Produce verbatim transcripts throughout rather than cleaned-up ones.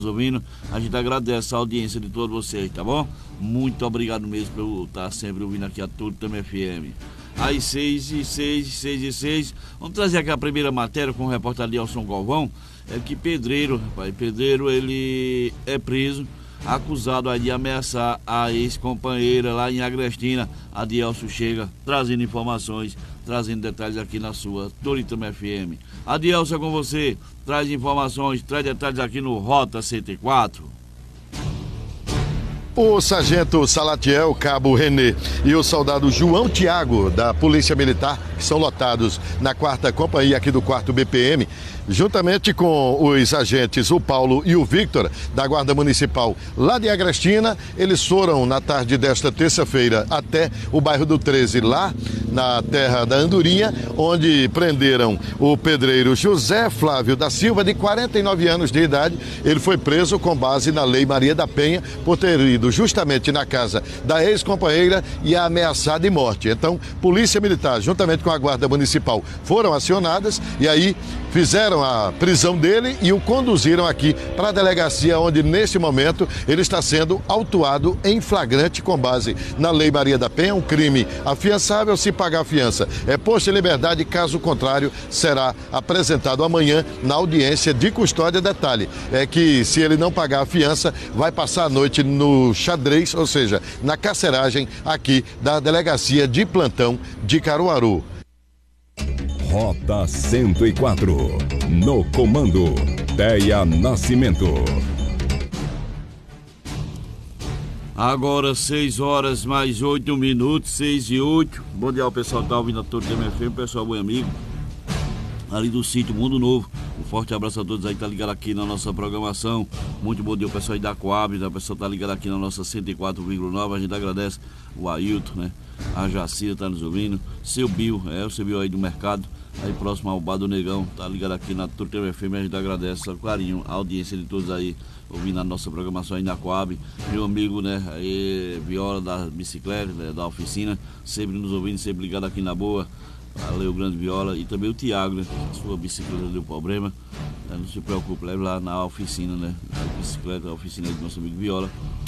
ouvindo, a gente agradece a audiência de todos vocês, tá bom? Muito obrigado mesmo por estar sempre ouvindo aqui a Turitama F M. Às seis e seis, seis e seis, vamos trazer aqui a primeira matéria com o repórter Adilson Galvão. É que Pedreiro, rapaz, Pedreiro, ele é preso, acusado aí de ameaçar a ex-companheira lá em Agrestina. Adilson chega trazendo informações, trazendo detalhes aqui na sua Turitama F M. Adilson, é com você, traz informações, traz detalhes aqui no Rota cento e quatro. O sargento Salatiel, cabo Renê e o soldado João Tiago, da Polícia Militar, que são lotados na quarta companhia aqui do quarto B P M, juntamente com os agentes, o Paulo e o Victor, da Guarda Municipal lá de Agrestina, eles foram na tarde desta terça-feira até o bairro do treze, lá na terra da Andorinha, onde prenderam o pedreiro José Flávio da Silva, de quarenta e nove anos de idade. Ele foi preso com base na Lei Maria da Penha por ter ido justamente na casa da ex-companheira e a ameaçar de morte. Então, Polícia Militar, juntamente com a Guarda Municipal, foram acionadas e aí fizeram a prisão dele e o conduziram aqui para a delegacia, onde neste momento ele está sendo autuado em flagrante com base na Lei Maria da Penha, um crime afiançável. Se pagar a fiança, é posto em liberdade, caso contrário será apresentado amanhã na audiência de custódia. Detalhe é que, se ele não pagar a fiança, vai passar a noite no xadrez, ou seja, na carceragem aqui da delegacia de plantão de Caruaru. Rota cento e quatro, no comando, Deia Nascimento. Agora seis horas mais oito minutos, seis e oito. Bom dia ao pessoal que está ouvindo a Turitama F M, pessoal bom amigo, ali do sítio Mundo Novo. Um forte abraço a todos aí que tá ligado aqui na nossa programação. Muito bom dia ao pessoal aí da Coab, né? O pessoal tá ligado aqui na nossa cento e quatro vírgula nove. A gente agradece o Ailton, né? A Jacira tá nos ouvindo. Seu Bill, é o seu Bill aí do mercado, aí próximo ao Bar do Negão, tá ligado aqui na Turitama F M. A gente agradece o carinho, a audiência de todos aí ouvindo a nossa programação aí na Coab. Meu amigo, né, aí, Viola da bicicleta, né, da oficina, sempre nos ouvindo, sempre ligado aqui na boa. Valeu, grande Viola. E também o Tiago, né, sua bicicleta deu problema, né, não se preocupe, leve lá na oficina, né, a bicicleta, a oficina do nosso amigo Viola,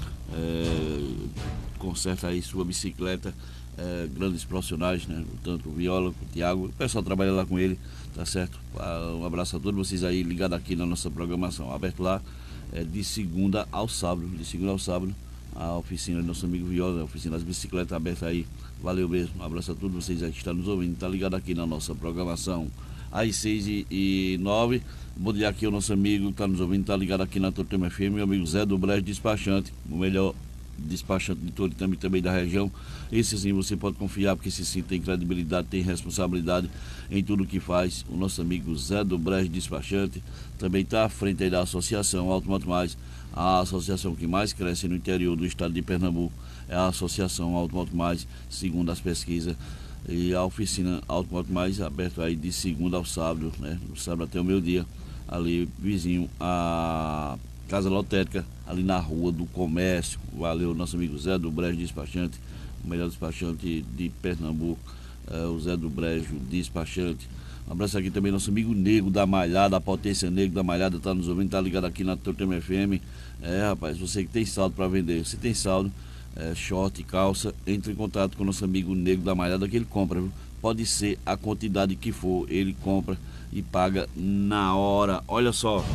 é, conserta aí sua bicicleta. É, grandes profissionais, né? Tanto o Viola, o Tiago, o pessoal trabalha lá com ele, tá certo? Um abraço a todos vocês aí ligados aqui na nossa programação, aberto lá é, de segunda ao sábado, de segunda ao sábado, a oficina do nosso amigo Viola, a oficina das bicicletas aberta aí. Valeu mesmo, um abraço a todos vocês aí que estão nos ouvindo, tá ligado aqui na nossa programação. Às seis e nove, bom dia aqui o nosso amigo que tá nos ouvindo, tá ligado aqui na Turitama F M, meu amigo Zé do Brejo Despachante, o melhor despachante de Turitama e também da região. Esse sim você pode confiar, porque esse sim tem credibilidade, tem responsabilidade em tudo que faz. O nosso amigo Zé do Brejo Despachante também está à frente aí da associação Automoto Mais, a associação que mais cresce no interior do estado de Pernambuco. É a associação Automoto Mais, segundo as pesquisas. E a oficina Automoto Mais aberta aí de segunda ao sábado, né? Do sábado até o meio-dia, ali vizinho a Casa Lotérica, ali na Rua do Comércio. Valeu, nosso amigo Zé do Brejo Despachante, o melhor despachante de Pernambuco, é, o Zé do Brejo Despachante. Um abraço aqui também nosso amigo Nego da Malhada, a Potência Negro da Malhada, tá nos ouvindo, tá ligado aqui na Turitama F M. É, rapaz, você que tem saldo para vender, se tem saldo, é, short, calça, entre em contato com o nosso amigo Nego da Malhada, que ele compra, viu? Pode ser a quantidade que for, ele compra e paga na hora. Olha só.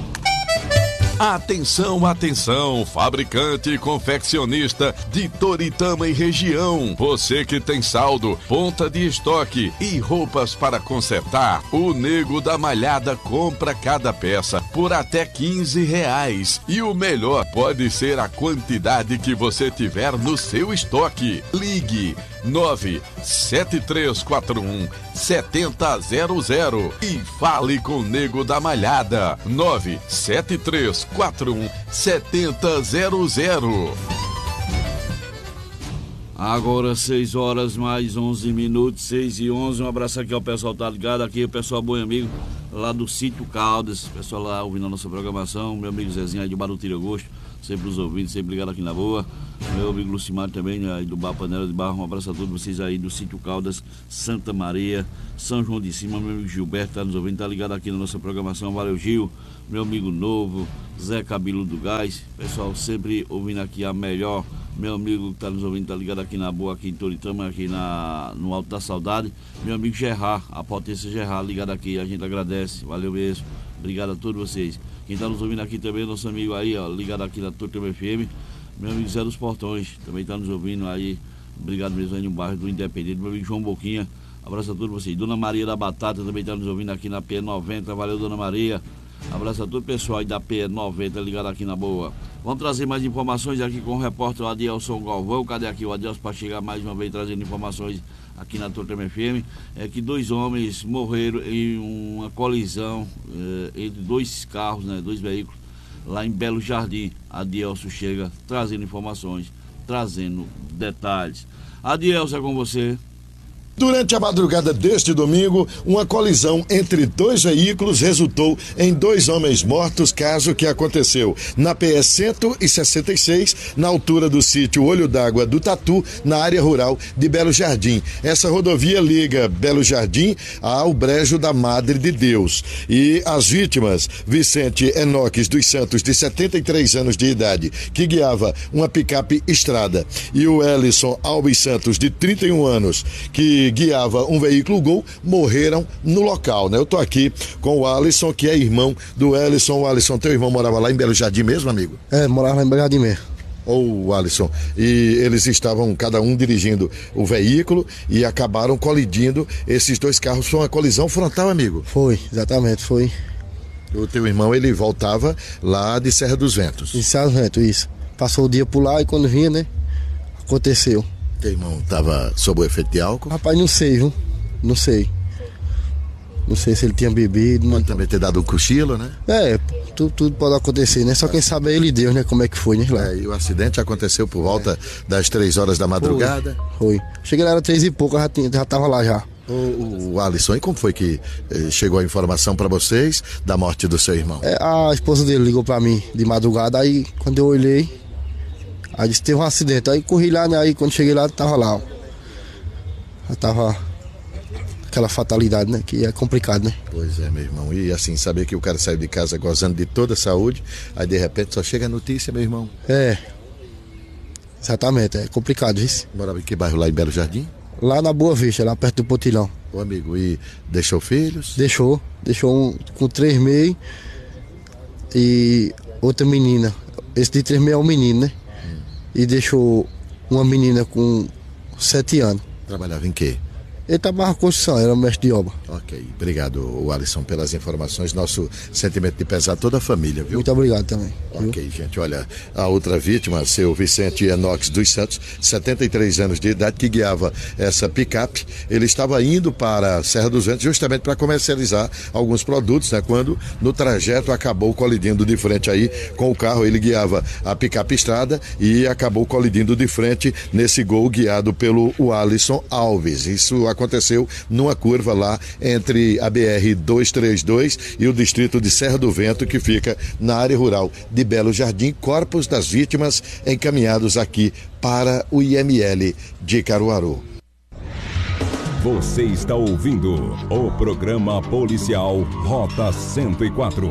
Atenção, atenção, fabricante e confeccionista de Toritama e região. Você que tem saldo, ponta de estoque e roupas para consertar, o Nego da Malhada compra cada peça por até quinze reais. E o melhor pode ser a quantidade que você tiver no seu estoque. Ligue nove sete três quatro um sete zero zero zero e fale com o Nego da Malhada. nove sete três quatro um sete zero zero. Agora seis horas mais onze minutos, seis e onze. Um abraço aqui ao pessoal tá ligado aqui, o pessoal bom amigo lá do Sítio Caldas, pessoal lá ouvindo a nossa programação, meu amigo Zezinho aí de Bar do Tiro Gosto, sempre os ouvindo, sempre ligado aqui na boa. Meu amigo Lucimar também, né, aí do Bar Panela de Barro, um abraço a todos vocês aí do Sítio Caldas, Santa Maria, São João de Cima. Meu amigo Gilberto tá nos ouvindo, tá ligado aqui na nossa programação. Valeu, Gil. Meu amigo Novo, Zé Cabelo do Gás, pessoal sempre ouvindo aqui a melhor. Meu amigo que tá nos ouvindo, tá ligado aqui na boa, aqui em Toritama, aqui na, no Alto da Saudade. Meu amigo Gerard, a potência Gerard, ligado aqui, a gente agradece, valeu mesmo. Obrigado a todos vocês. Quem tá nos ouvindo aqui também, nosso amigo aí, ó, ligado aqui na Toritama F M. Meu amigo Zé dos Portões, também tá nos ouvindo aí. Obrigado mesmo aí no bairro do Independente. Meu amigo João Boquinha, abraço a todos vocês. Dona Maria da Batata também tá nos ouvindo aqui na P noventa, valeu Dona Maria. Abraço a todo o pessoal aí da P noventa ligado aqui na boa. Vamos trazer mais informações aqui com o repórter Adielson Galvão. Cadê aqui o Adielson para chegar mais uma vez trazendo informações aqui na Toritama F M? É que dois homens morreram em uma colisão eh, entre dois carros, né, dois veículos, lá em Belo Jardim. Adielson chega trazendo informações, trazendo detalhes. Adielson, é com você. Durante a madrugada deste domingo, uma colisão entre dois veículos resultou em dois homens mortos, caso que aconteceu na P E cento e sessenta e seis, na altura do sítio Olho d'Água do Tatu, na área rural de Belo Jardim. Essa rodovia liga Belo Jardim ao Brejo da Madre de Deus. E as vítimas, Vicente Enoques dos Santos, de setenta e três anos de idade, que guiava uma picape Estrada, e o Ellison Alves Santos, de trinta e um anos, que guiava um veículo Gol, morreram no local, né? Eu tô aqui com o Alisson, que é irmão do Ellison. O Alisson, teu irmão morava lá em Belo Jardim mesmo, amigo? É, morava lá em Belo Jardim mesmo. Ou Alisson, e eles estavam cada um dirigindo o veículo e acabaram colidindo esses dois carros. Foi uma colisão frontal, amigo? Foi, exatamente, foi. O teu irmão, ele voltava lá de Serra dos Ventos? De Serra dos Ventos, isso. Passou o dia por lá e quando vinha, né, aconteceu. Teu irmão estava sob o efeito de álcool? Rapaz, não sei, viu? Não sei. Não sei se ele tinha bebido. Pode mas... também ter dado um cochilo, né? É, tudo, tudo pode acontecer, né? Só quem sabe é ele e Deus, né? Como é que foi, né? Lá. É, e o acidente aconteceu por volta é. das três horas da madrugada? Foi. foi. Cheguei lá, era três e pouco, já, tinha, já tava lá já. O, o Alisson, e como foi que eh, chegou a informação para vocês da morte do seu irmão? É, a esposa dele ligou pra mim de madrugada, aí quando eu olhei, aí disse, teve um acidente, aí corri lá, né? Aí quando cheguei lá, tava lá, ó. Já tava aquela fatalidade, né? Que é complicado, né? Pois é, meu irmão. E assim, saber que o cara saiu de casa gozando de toda a saúde, aí de repente só chega a notícia, meu irmão. É. Exatamente, é complicado isso. Morava em que bairro? Lá em Belo Jardim? Lá na Boa Vista, lá perto do Potilhão. Ô amigo, e deixou filhos? Deixou, deixou um com três meses e outra menina. Esse de três meses é um menino, né? Hum. E deixou uma menina com sete anos. Trabalhava em quê? Ele trabalhava com construção, era mestre de obra. Ok, obrigado, Alisson, pelas informações. Nosso sentimento de pesar toda a família, viu? Muito obrigado também. Ok, viu? gente, olha, a outra vítima, seu Vicente Enoques dos Santos, setenta e três anos de idade, que guiava essa picape. Ele estava indo para Serra dos Ventos justamente para comercializar alguns produtos, né? Quando no trajeto acabou colidindo de frente aí com o carro. Ele guiava a picape Estrada e acabou colidindo de frente nesse Gol guiado pelo Alisson Alves. Isso aconteceu numa curva lá entre a B R duzentos e trinta e dois e o distrito de Serra do Vento, que fica na área rural de Belo Jardim. Corpos das vítimas encaminhados aqui para o I M L de Caruaru. Você está ouvindo o programa policial Rota cento e quatro.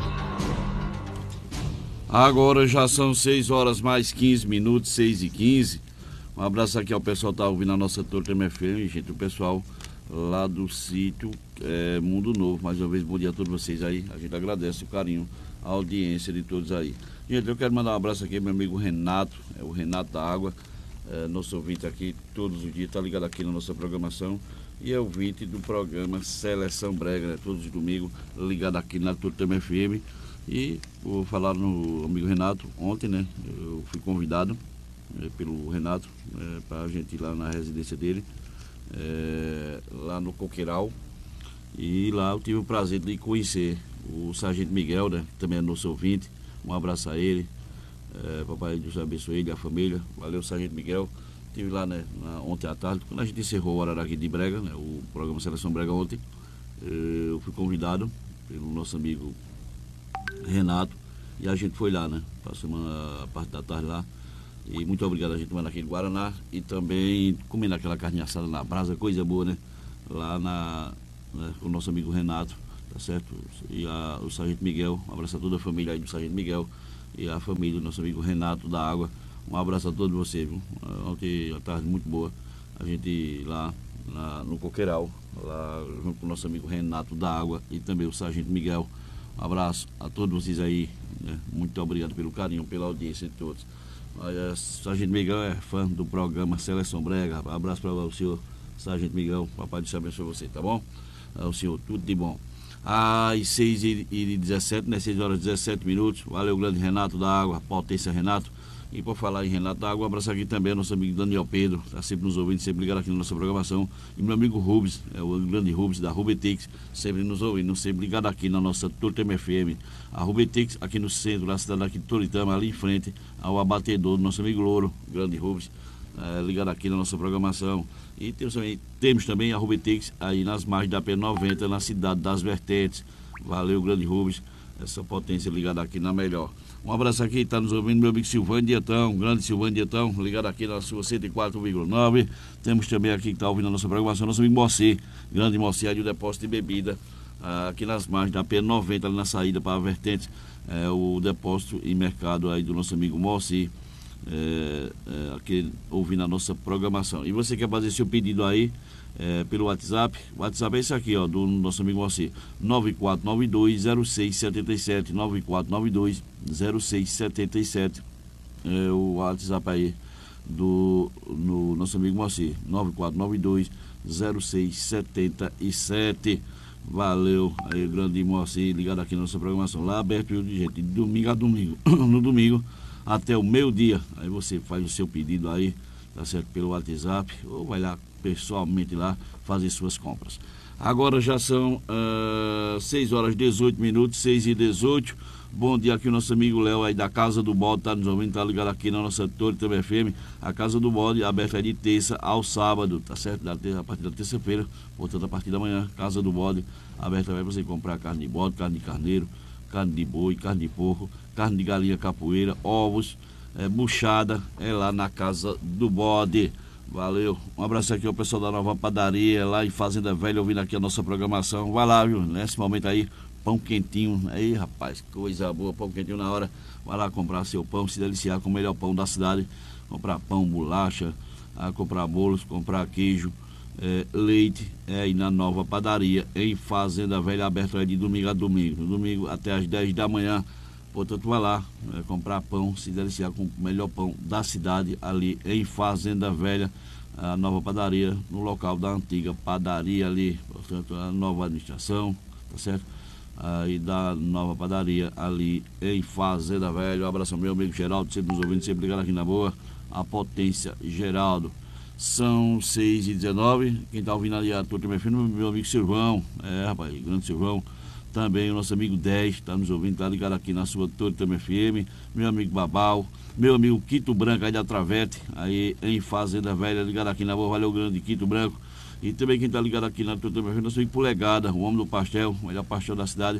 Agora já são seis horas mais quinze minutos, seis e quinze. Um abraço aqui ao pessoal que está ouvindo a nossa Toritama F M, gente, o pessoal lá do sítio é, Mundo Novo. Mais uma vez, bom dia a todos vocês aí. A gente agradece o carinho, a audiência de todos aí. Gente, eu quero mandar um abraço aqui ao meu amigo Renato, é o Renato da Água, é, nosso ouvinte aqui todos os dias, está ligado aqui na nossa programação. E é ouvinte do programa Seleção Brega, né, todos os domingos, ligado aqui na Toritama F M. E vou falar no amigo Renato, ontem, né, eu fui convidado É, pelo Renato, é, para a gente ir lá na residência dele, é, lá no Coqueiral, e lá eu tive o prazer de conhecer o Sargento Miguel, né, que também é nosso ouvinte. Um abraço a ele, é, papai Deus abençoe ele e a família. Valeu, Sargento Miguel. Estive lá, né, na, ontem à tarde, quando a gente encerrou o horário aqui de Brega, né, o programa Seleção Brega ontem, é, eu fui convidado pelo nosso amigo Renato, E a gente foi lá, né? Passamos a parte da tarde lá. E muito obrigado a gente tomando aquele Guaraná e também comendo aquela carne assada na brasa, coisa boa, né? Lá na, né, com o nosso amigo Renato, tá certo? E a, o Sargento Miguel, um abraço a toda a família aí do Sargento Miguel e a família do nosso amigo Renato da Água. Um abraço a todos vocês, viu? Ontem a tarde muito boa, a gente lá, lá no Coqueiral, lá junto com o nosso amigo Renato da Água e também o Sargento Miguel. Um abraço a todos vocês aí, né? Muito obrigado pelo carinho, pela audiência de todos. O Sargento Miguel é fã do programa Seleção Brega. Abraço para o senhor Sargento Miguel. Papai do céu abençoe você, tá bom? O senhor, tudo de bom. Às seis e dezessete, né? seis horas e dezessete minutos. Valeu, grande Renato da Água, Potência Renato. E por falar em Renato da Água, um abraço aqui também ao nosso amigo Daniel Pedro, está sempre nos ouvindo, sempre ligado aqui na nossa programação. E meu amigo Rubens, é o grande Rubens da Rubetix, sempre nos ouvindo, sempre ligado aqui na nossa Toritama F M. A Rubetix, aqui no centro da cidade aqui de Toritama, ali em frente ao abatedor do nosso amigo Louro, grande Rubens, é, ligado aqui na nossa programação. E temos também, temos também a Rubetix aí nas margens da P noventa, na cidade das Vertentes. Valeu, grande Rubens, essa potência ligada aqui na melhor. Um abraço aqui, está nos ouvindo meu amigo Silvano Dietão, grande Silvano Dietão, ligado aqui na sua cento e quatro vírgula nove. Temos também aqui que está ouvindo a nossa programação, nosso amigo Moacir, grande Moacir, aí o depósito de bebida, aqui nas margens da P noventa, ali na saída para a Vertente, é, o depósito e mercado aí do nosso amigo Moacir, é, é, aqui ouvindo a nossa programação. E você quer fazer seu pedido aí, É, pelo WhatsApp, o WhatsApp é esse aqui, ó, do nosso amigo Moacir, nove quatro nove dois zero seis sete sete, nove quatro nove dois zero seis sete sete, é o WhatsApp aí do no nosso amigo Moacir, nove quatro nove dois zero seis sete sete. Valeu, aí grande Moacir, ligado aqui na nossa programação, lá aberto de gente, de domingo a domingo, no domingo até o meio-dia, aí você faz o seu pedido aí, tá certo, pelo WhatsApp, ou vai lá pessoalmente lá fazer suas compras. Agora já são uh, seis horas e dezoito minutos, seis e dezoito. Bom dia aqui o nosso amigo Léo aí da Casa do Bode, tá nos ouvindo, tá ligado aqui na nossa Toritama F M. A Casa do Bode aberta de terça ao sábado, tá certo? Da terça, a partir da terça-feira, portanto a partir da manhã, Casa do Bode aberta para você comprar carne de bode, carne de carneiro, carne de boi, carne de porco, carne de galinha capoeira, ovos, é, buchada, é lá na Casa do Bode. Valeu, um abraço aqui ao pessoal da Nova Padaria, lá em Fazenda Velha, ouvindo aqui a nossa programação. Vai lá, viu, nesse momento aí, pão quentinho, aí rapaz, coisa boa, pão quentinho na hora. Vai lá comprar seu pão, se deliciar com o melhor pão da cidade. Comprar pão, bolacha, a comprar bolos, comprar queijo, é, leite, é aí na Nova Padaria, em Fazenda Velha, aberto aí de domingo a domingo, domingo até às dez da manhã. Portanto, vai lá, é, comprar pão, se deliciar com o melhor pão da cidade, ali em Fazenda Velha, a Nova Padaria, no local da antiga padaria ali, portanto, a nova administração, tá certo? Aí da Nova Padaria, ali em Fazenda Velha. Um abraço ao meu amigo Geraldo, sempre nos ouvindo, sempre ligado aqui na boa, a Potência Geraldo. São seis e dezenove, quem tá ouvindo ali a Toritama F M, meu amigo Silvão, é, rapaz, grande Silvão. Também o nosso amigo dez, está nos ouvindo, está ligado aqui na sua Toritama F M, meu amigo Babal, meu amigo Quito Branco aí da Travete, aí em Fazenda Velha, ligado aqui na boa, valeu grande Quito Branco. E também quem está ligado aqui na Toritama F M, nosso amigo Polegada, o homem do pastel, o melhor pastel da cidade,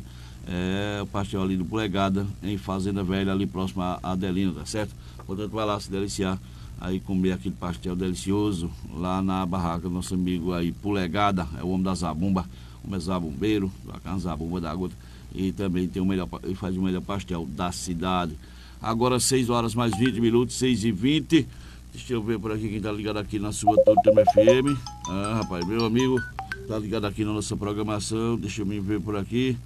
é o pastel ali do Polegada, em Fazenda Velha, ali próximo a Adelina, tá certo? Portanto, vai lá se deliciar, aí comer aquele pastel delicioso, lá na barraca do nosso amigo aí Polegada, é o homem da Zabumba, o zabumbeiro, a zabumba da gota, e também tem o melhor, ele faz o melhor pastel da cidade. Agora seis horas mais vinte minutos, seis e vinte. Deixa eu ver por aqui quem tá ligado aqui na sua Toritama F M. Ah, rapaz, meu amigo, tá ligado aqui na nossa programação. Deixa eu me ver por aqui.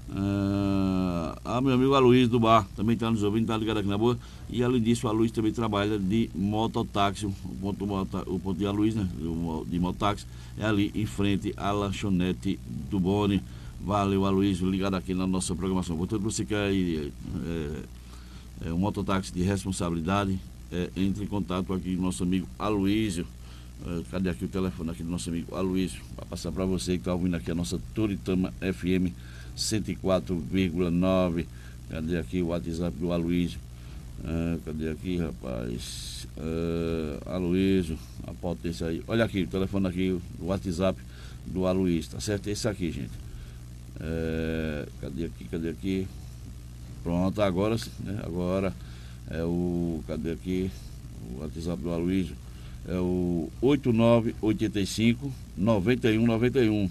Ah, ah, meu amigo Aloysio do Bar, também tá nos ouvindo, tá ligado aqui na boa. E além disso, o Aloysio também trabalha de mototáxi. O ponto, o ponto de Aloysio, né, de mototáxi, é ali em frente à lanchonete do Boni. Valeu, Aloysio, ligado aqui na nossa programação. Portanto, você quer ir, é, é, um mototáxi de responsabilidade, é, entre em contato aqui com o nosso amigo Aloysio. É, cadê aqui o telefone aqui do nosso amigo Aloysio? Vai passar para você que está ouvindo aqui a nossa Toritama F M cento e quatro vírgula nove. Cadê aqui o WhatsApp do Aloysio? Ah, cadê aqui, rapaz? Ah, Aloysio, a potência aí. Olha aqui, o telefone aqui, o WhatsApp do Aloysio, tá certo? Esse aqui, gente. Ah, cadê aqui, cadê aqui? Pronto, agora, né? Agora é o, cadê aqui, o WhatsApp do Aloysio, é o oito nove oito cinco nove um nove um,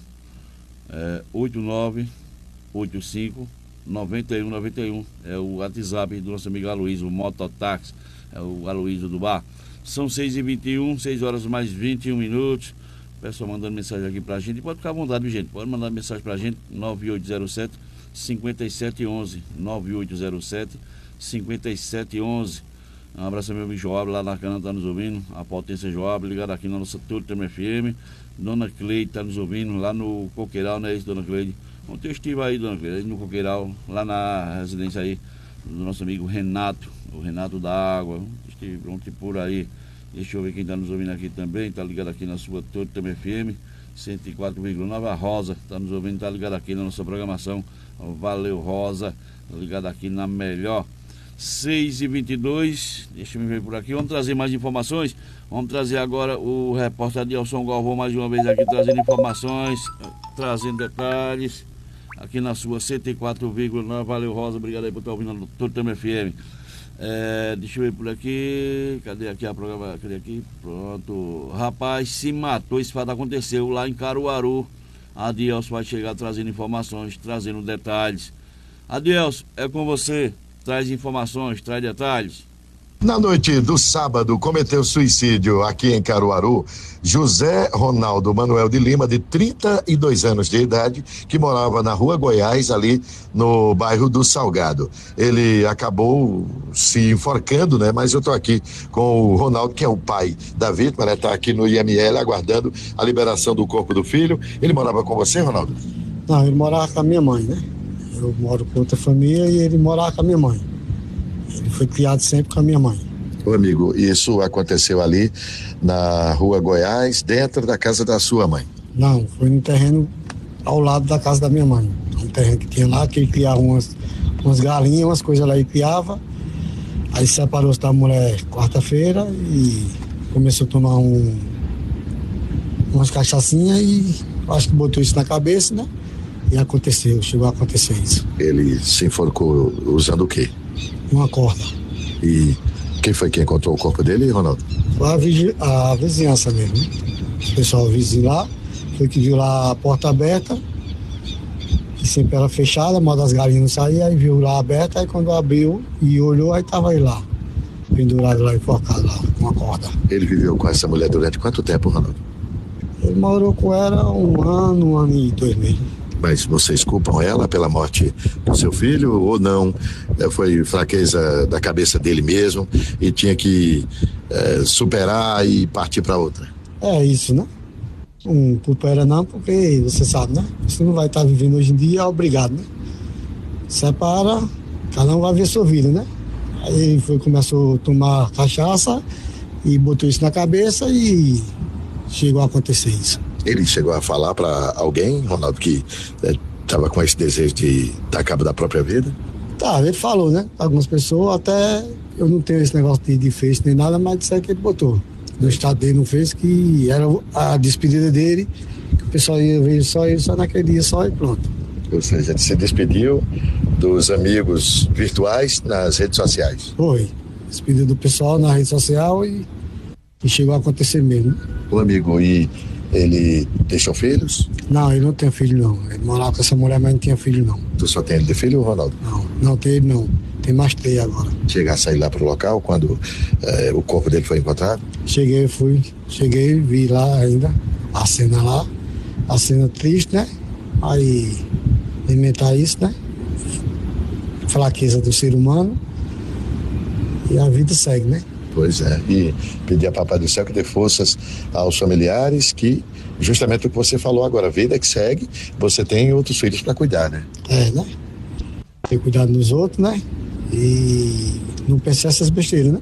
é oito nove oito cinco nove um nove um, é o WhatsApp do nosso amigo Aloysio, o Mototáxi, é o Aloysio do bar. São seis e vinte e um, seis horas mais vinte e um minutos. O pessoal mandando mensagem aqui pra gente. Pode ficar à vontade, gente. Pode mandar mensagem pra gente. nove oito zero sete, cinco sete um um. nove oito zero sete, cinco sete um um. Um abraço ao meu amigo Joab lá na Cana, tá nos ouvindo. A Potência Joab, ligado aqui na nossa Toritama F M. Dona Cleide tá nos ouvindo lá no Coqueiral, não é isso, Dona Cleide? Ontem eu estive aí, Dona Cleide, no Coqueiral, lá na residência aí do nosso amigo Renato, o Renato da Água. Estive ontem por aí. Deixa eu ver quem tá nos ouvindo aqui também, tá ligado aqui na sua Toritama F M, cento e quatro vírgula nove. A Rosa tá nos ouvindo, tá ligado aqui na nossa programação. Valeu, Rosa, tá ligado aqui na melhor. seis e vinte e dois, deixa eu ver por aqui, vamos trazer mais informações. Vamos trazer agora o repórter Adilson Galvão mais uma vez aqui, trazendo informações, trazendo detalhes aqui na sua cento e quatro vírgula nove. Valeu, Rosa, obrigado aí por estar ouvindo no Toritama F M. É, deixa eu ver por aqui, cadê aqui a programa, cadê aqui, pronto. Rapaz se matou, esse fato aconteceu lá em Caruaru. Adilson vai chegar trazendo informações, trazendo detalhes. Adilson, é com você. Traz informações, traz detalhes. Na noite do sábado, cometeu suicídio aqui em Caruaru José Ronaldo Manuel de Lima, de trinta e dois anos de idade, que morava na Rua Goiás, ali no bairro do Salgado. Ele acabou se enforcando, né? Mas eu tô aqui com o Ronaldo, que é o pai da vítima, né? Tá aqui no I M L aguardando a liberação do corpo do filho. Ele morava com você, Ronaldo? Não, ele morava com a minha mãe, né? Eu moro com outra família e ele morava com a minha mãe. Ele foi criado sempre com a minha mãe. Ô amigo, isso aconteceu ali na Rua Goiás, dentro da casa da sua mãe? Não, foi no terreno ao lado da casa da minha mãe. Um terreno que tinha lá, que ele criava umas, umas galinhas, umas coisas lá, ele criava. Aí separou-se da mulher quarta-feira e começou a tomar um, umas cachaçinhas e acho que botou isso na cabeça, né? E aconteceu, chegou a acontecer isso. Ele se enforcou usando o quê? Uma corda. E quem foi que encontrou o corpo dele, Ronaldo? Foi a, vigi- a vizinhança mesmo, né? O pessoal vizinho lá, foi que viu lá a porta aberta, que sempre era fechada, mas das galinhas não saía, aí viu lá aberta, aí quando abriu e olhou, aí tava ele lá, pendurado lá, enforcado lá, com uma corda. Ele viveu com essa mulher durante quanto tempo, Ronaldo? Ele morou com ela um ano, um ano e dois meses. Mas vocês culpam ela pela morte do seu filho ou não? Foi fraqueza da cabeça dele mesmo e tinha que é, superar e partir para outra? É isso, né? Um culpa era não, porque você sabe, né? Você não vai estar vivendo hoje em dia, é obrigado, né? Separa, cada um vai ver sua vida, né? Aí ele foi, começou a tomar cachaça e botou isso na cabeça e chegou a acontecer isso. Ele chegou a falar para alguém, Ronaldo, que estava é, com esse desejo de dar cabo da própria vida? Tá, ele falou, né? Algumas pessoas, até eu não tenho esse negócio de, de face nem nada, mas disseram que ele botou. No estado dele não fez, que era a despedida dele, que o pessoal ia ver só ele, só naquele dia, só e pronto. Ou seja, ele se despediu dos amigos virtuais nas redes sociais? Foi. Despediu do pessoal na rede social e, e chegou a acontecer mesmo. O amigo, e ele deixou filhos? Não, ele não tem filho não. Ele morava com essa mulher, mas não tinha filho não. Tu só tem ele de filho, Ronaldo? Não, não tem ele não. Tem mais três agora. Chegar a sair lá pro local quando eh, o corpo dele foi encontrado? Cheguei, fui, cheguei, vi lá ainda a cena lá, a cena triste, né? Aí, alimentar isso, né? Fraqueza do ser humano e a vida segue, né? Pois é, e pedir a Papai do Céu que dê forças aos familiares, que justamente o que você falou agora, a vida que segue, você tem outros filhos para cuidar, né? É, né? Ter cuidado dos outros, né? E não pensar essas besteiras, né?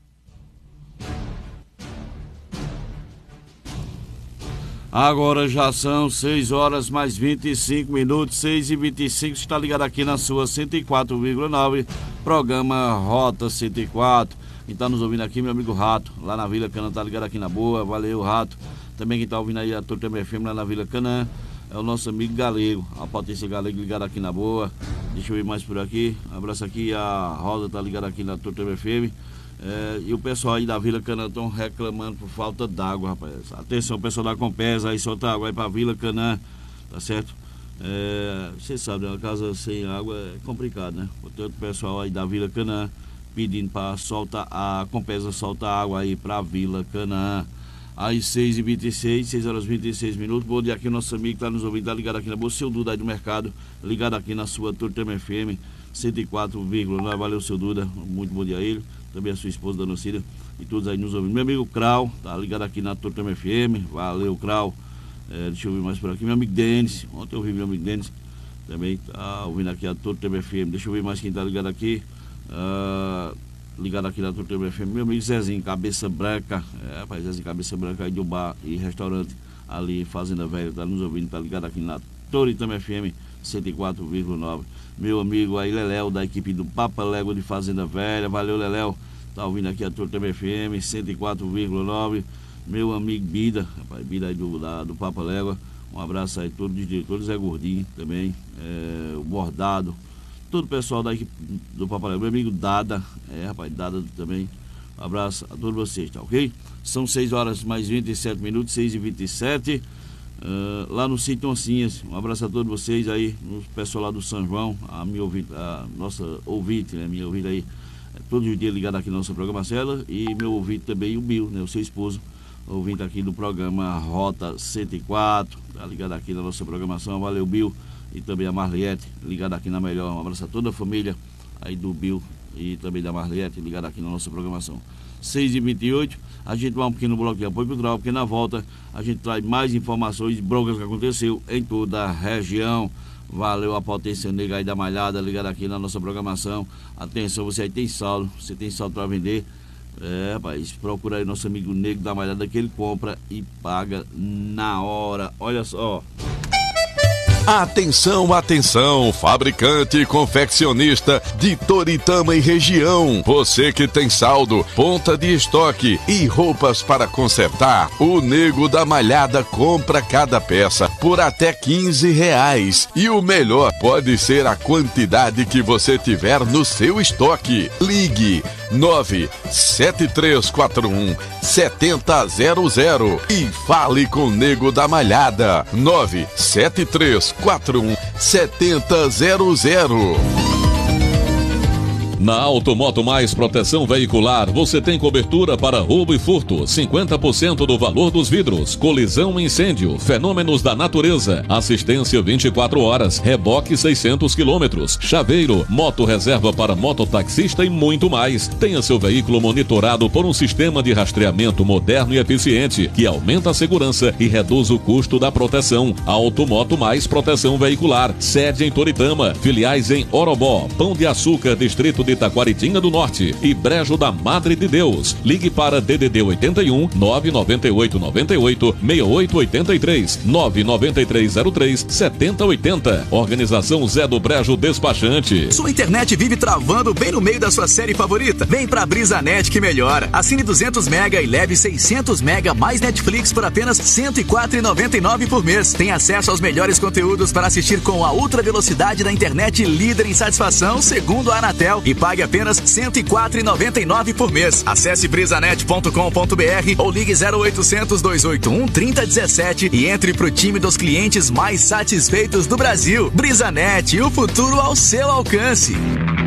Agora já são seis horas mais vinte e cinco minutos, seis e vinte e cinco, está ligado aqui na sua cento e quatro vírgula nove, programa Rota cento e quatro. Quem está nos ouvindo aqui, meu amigo Rato, lá na Vila Canaã, tá ligado aqui na boa, valeu Rato. Também quem está ouvindo aí a Toritama F M lá na Vila Canaã, é o nosso amigo Galego, a Potência Galego ligado aqui na boa. Deixa eu ir mais por aqui. Um abraço aqui, a Rosa tá ligada aqui na Tuta F M. É, e o pessoal aí da Vila Canaã estão reclamando por falta d'água, rapaz. Atenção, pessoal da Compesa aí, solta água aí pra Vila Canaã, tá certo? É, você sabe, uma casa sem água é complicado, né? Portanto, o pessoal aí da Vila Canaã pedindo para soltar a Compesa soltar água aí pra Vila Canaã. Às seis e vinte e seis, seis horas e vinte e seis minutos. Bom dia aqui, nosso amigo que tá nos ouvindo, tá ligado aqui na boa, seu Duda aí do mercado, ligado aqui na sua Turtama F M cento e quatro vírgula nove. Valeu, seu Duda, muito bom dia a ele, também a sua esposa, Dona Cida, e todos aí nos ouvindo. Meu amigo Krau, tá ligado aqui na Turtama F M, valeu, Krau. É, deixa eu ver mais por aqui, meu amigo Denis, ontem eu vi meu amigo Denis, também tá ouvindo aqui a Turtama F M. Deixa eu ver mais quem tá ligado aqui. Uh, ligado aqui na Turtama F M, meu amigo Zezinho, Cabeça Branca, é, rapaz, Zezinho, Cabeça Branca aí do bar e restaurante ali, Fazenda Velha, tá nos ouvindo, tá ligado aqui na Turtama F M cento e quatro vírgula nove. Meu amigo aí, Leléo, da equipe do Papa Légua de Fazenda Velha, valeu, Leléo, tá ouvindo aqui a Turtama F M cento e quatro vírgula nove. Meu amigo Bida, rapaz, Bida aí do, da, do Papa Légua, um abraço aí, todos os diretores, Zé Gordinho também, é, o Bordado, todo o pessoal da equipe do Papa Légua, meu amigo Dada, é, rapaz, Dada também, um abraço a todos vocês, tá ok? São seis horas mais vinte e sete minutos, seis e vinte e sete, uh, lá no Sítio Oncinhas, um abraço a todos vocês aí, o pessoal lá do São João, a minha ouvinte, a nossa ouvinte, né, minha ouvinte aí, é, todos os dias ligado aqui na nossa programação, ela, e meu ouvinte também, o Bill, né, o seu esposo, ouvinte aqui do programa Rota cento e quatro, tá ligado aqui na nossa programação, valeu, Bill. E também a Marliette, ligada aqui na Melhor. Um abraço a toda a família aí do Bill e também da Marliette, ligada aqui na nossa programação. seis e vinte e oito, a gente vai um pequeno bloco de apoio cultural, porque na volta a gente traz mais informações de broncas que aconteceu em toda a região. Valeu a Potência Negra aí da Malhada, ligada aqui na nossa programação. Atenção, você aí tem saldo, você tem saldo para vender. É, rapaz, procura aí nosso amigo Negro da Malhada, que ele compra e paga na hora. Olha só. Atenção, atenção, fabricante e confeccionista de Toritama e região. Você que tem saldo, ponta de estoque e roupas para consertar, o Nego da Malhada compra cada peça por até quinze reais. E o melhor pode ser a quantidade que você tiver no seu estoque. Ligue nove sete três quatro um sete zero zero zero e fale com o Nego da Malhada. nove sete três quatro um sete zero zero. Na Automoto Mais Proteção Veicular, você tem cobertura para roubo e furto, cinquenta por cento do valor dos vidros, colisão e incêndio, fenômenos da natureza, assistência vinte e quatro horas, reboque seiscentos quilômetros, chaveiro, moto reserva para mototaxista e muito mais. Tenha seu veículo monitorado por um sistema de rastreamento moderno e eficiente, que aumenta a segurança e reduz o custo da proteção. Automoto Mais Proteção Veicular, sede em Toritama, filiais em Orobó, Pão de Açúcar, Distrito de Itaquaritinga do Norte e Brejo da Madre de Deus. Ligue para D D D oitenta e um, nove nove oito nove oito, seis oito oito três, nove nove três zero três, sete zero oito zero. Organização Zé do Brejo Despachante. Sua internet vive travando bem no meio da sua série favorita? Vem pra Brisanet que melhora. Assine duzentos mega e leve seiscentos mega mais Netflix por apenas cento e quatro reais e noventa e nove centavos por mês. Tem acesso aos melhores conteúdos para assistir com a ultra velocidade da internet líder em satisfação, segundo a Anatel, e pague apenas cento e quatro reais e noventa e nove centavos por mês. Acesse brisanet ponto com ponto br ou ligue zero oitocentos, dois oito um, trinta dezessete e entre pro time dos clientes mais satisfeitos do Brasil. Brisanet, o futuro ao seu alcance.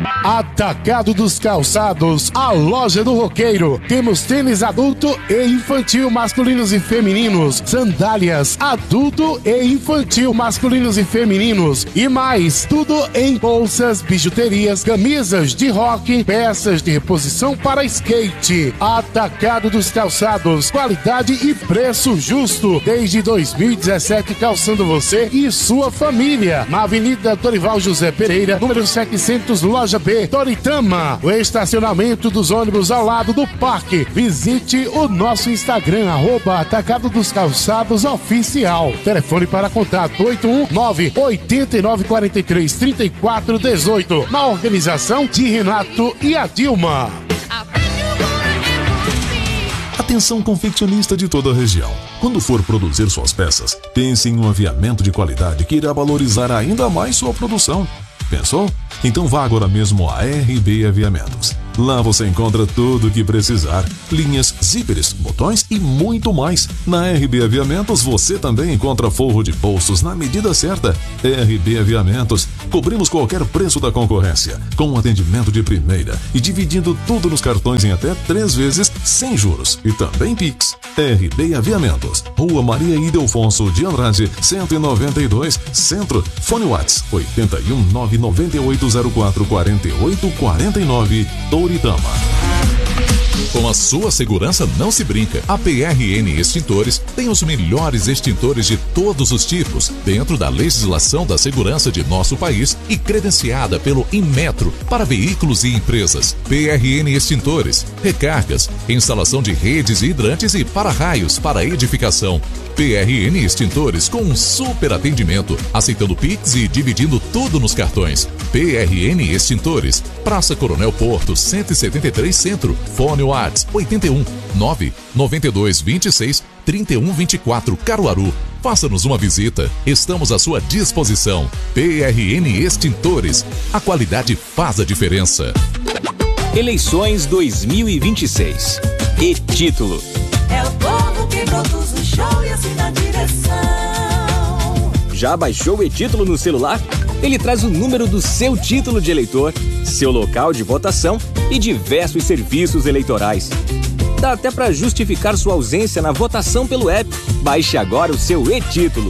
Atacado dos Calçados, a loja do roqueiro. Temos tênis adulto e infantil, masculinos e femininos, sandálias adulto e infantil, masculinos e femininos e mais, tudo em bolsas, bijuterias, camisas de rock, peças de reposição para skate. Atacado dos Calçados, qualidade e preço justo desde dois mil e dezessete, calçando você e sua família. Na Avenida Dorival José Pereira, número setecentos, loja B, Toritama. O estacionamento dos ônibus ao lado do parque. Visite o nosso Instagram, arroba Atacado dos Calçados Oficial. Telefone para contato oito um nove, oito nove quatro três, três quatro um oito. Na organização de Renato e a Dilma. Atenção confeccionista de toda a região. Quando for produzir suas peças, pense em um aviamento de qualidade que irá valorizar ainda mais sua produção. Pensou? Então vá agora mesmo a R B Aviamentos. Lá você encontra tudo o que precisar, linhas, zíperes, botões e muito mais. Na R B Aviamentos você também encontra forro de bolsos na medida certa. R B Aviamentos, cobrimos qualquer preço da concorrência, com um atendimento de primeira e dividindo tudo nos cartões em até três vezes sem juros e também Pix. R B Aviamentos, Rua Maria Ildefonso de Andrade, cento e noventa e dois, Centro. Fone Whats oito um nove nove oito zero quatro quatro oito quatro nove, Toritama. Com a sua segurança não se brinca. A P R N Extintores tem os melhores extintores de todos os tipos, dentro da legislação da segurança de nosso país e credenciada pelo Inmetro para veículos e empresas. P R N Extintores, recargas, instalação de redes e hidrantes e para-raios para edificação. P R N Extintores com um super atendimento, aceitando Pix e dividindo tudo nos cartões. P R N Extintores, Praça Coronel Porto, cento e setenta e três Centro. Fone Whats oito um nove nove dois dois seis três um dois quatro, Caruaru. Faça-nos uma visita, estamos à sua disposição. P R N Extintores, a qualidade faz a diferença. Eleições dois mil e vinte e seis. E-título. É o povo que produz o show e assina a direção. Já baixou o e-título no celular? Ele traz o número do seu título de eleitor, seu local de votação e diversos serviços eleitorais. Dá até para justificar sua ausência na votação pelo app. Baixe agora o seu e-título.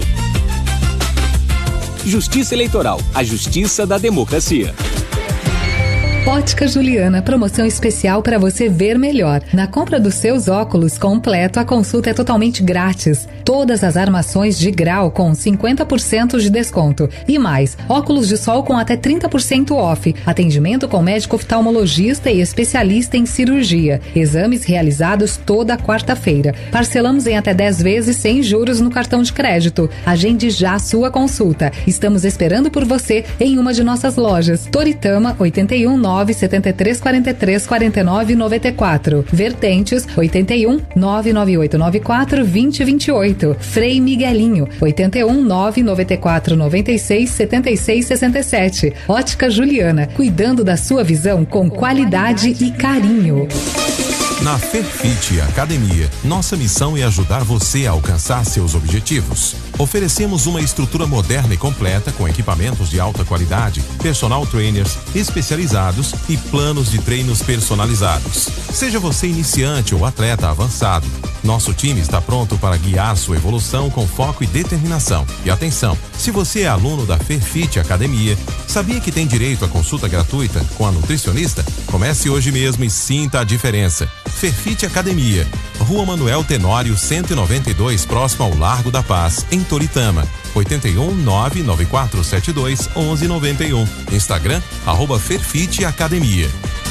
Justiça Eleitoral, a justiça da democracia. Ótica Juliana, promoção especial para você ver melhor. Na compra dos seus óculos completo, a consulta é totalmente grátis. Todas as armações de grau com cinquenta por cento de desconto. E mais, óculos de sol com até trinta por cento off. Atendimento com médico oftalmologista e especialista em cirurgia. Exames realizados toda quarta-feira. Parcelamos em até dez vezes sem juros no cartão de crédito. Agende já a sua consulta. Estamos esperando por você em uma de nossas lojas. Toritama, oito um nove sete três quatro três quatro nove nove quatro. Vertentes, oito um nove nove oito nove quatro dois zero dois oito. Frei Miguelinho, oito um nove nove quatro nove seis sete seis seis sete. Ótica Juliana, cuidando da sua visão com qualidade e carinho. Na Fairfit Academia, nossa missão é ajudar você a alcançar seus objetivos. Oferecemos uma estrutura moderna e completa com equipamentos de alta qualidade, personal trainers especializados e planos de treinos personalizados. Seja você iniciante ou atleta avançado, nosso time está pronto para guiar sua evolução com foco e determinação. E atenção, se você é aluno da Fairfit Academia, sabia que tem direito à consulta gratuita com a nutricionista? Comece hoje mesmo e sinta a diferença. Fairfit Academia, Rua Manuel Tenório cento e noventa e dois, próximo ao Largo da Paz, em Toritama. oito um nove nove quatro sete dois um um nove um. Instagram, arroba Fairfit Academia.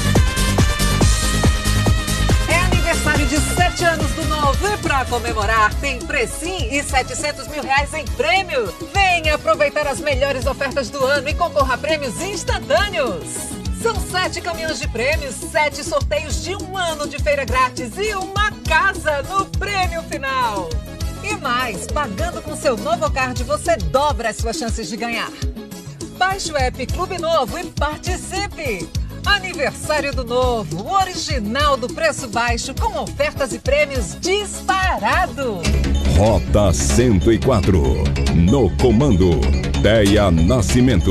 É aniversário de sete anos do Novo e pra comemorar tem Precim e setecentos mil reais em prêmio. Venha aproveitar as melhores ofertas do ano e concorra a prêmios instantâneos. São sete caminhões de prêmios, sete sorteios de um ano de feira grátis e uma casa no prêmio final. E mais, pagando com seu Novo Card, você dobra as suas chances de ganhar. Baixe o app Clube Novo e participe. Aniversário do Novo, o original do preço baixo com ofertas e prêmios disparados. Rota cento e quatro. No comando, Deia Nascimento.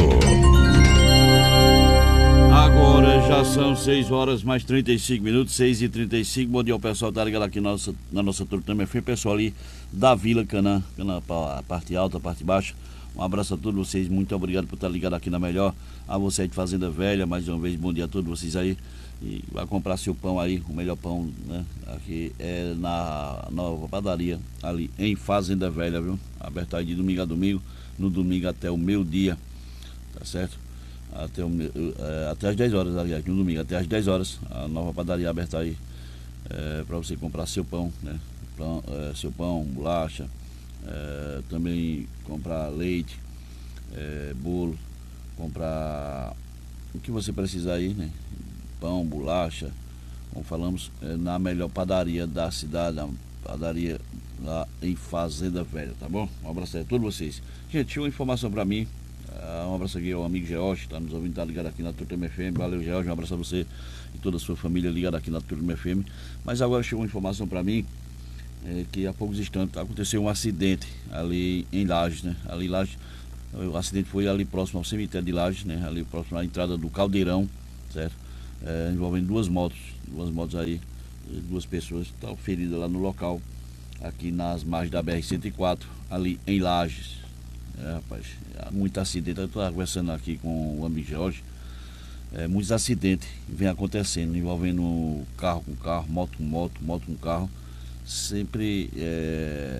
Agora já são seis horas mais trinta e cinco minutos, seis e trinta e cinco. Bom dia ao pessoal que tá ligado aqui na nossa, na nossa Toritama F M, pessoal ali da Vila Canaã, Canaã, a parte alta, a parte baixa. Um abraço a todos vocês, muito obrigado por estar ligado aqui na Melhor. A você aí de Fazenda Velha, mais uma vez, bom dia a todos vocês aí. E vai comprar seu pão aí, o melhor pão, né? Aqui é na nova padaria, ali em Fazenda Velha, viu? Aberto aí de domingo a domingo, no domingo até o meio-dia, tá certo? Até, o, é, até as dez horas, aliás, no domingo, até as dez horas, a nova padaria aberta aí, é, para você comprar seu pão, né? Pão, é, seu pão, bolacha, é, também comprar leite, é, bolo, comprar o que você precisar aí, né? Pão, bolacha, como falamos, é, na melhor padaria da cidade, a padaria lá em Fazenda Velha, tá bom? Um abraço aí a todos vocês. Gente, tinha uma informação para mim. Uh, um abraço aqui ao amigo George, tá nos ouvindo, tá ligado aqui na Turma F M. Valeu, George, um abraço a você e toda a sua família ligada aqui na Turma F M. Mas agora chegou uma informação para mim, é, que há poucos instantes aconteceu um acidente ali em Lages, né? Ali em Lages, o acidente foi ali próximo ao cemitério de Lages, né? Ali próximo à entrada do Caldeirão, certo? É, envolvendo duas motos, duas motos aí, duas pessoas estão feridas lá no local, aqui nas margens da B R cento e quatro, ali em Lages. É, rapaz, há muito acidente. Eu estou conversando aqui com o amigo Jorge. É, muitos acidentes vem acontecendo, envolvendo carro com carro, moto com moto, moto com carro. Sempre é,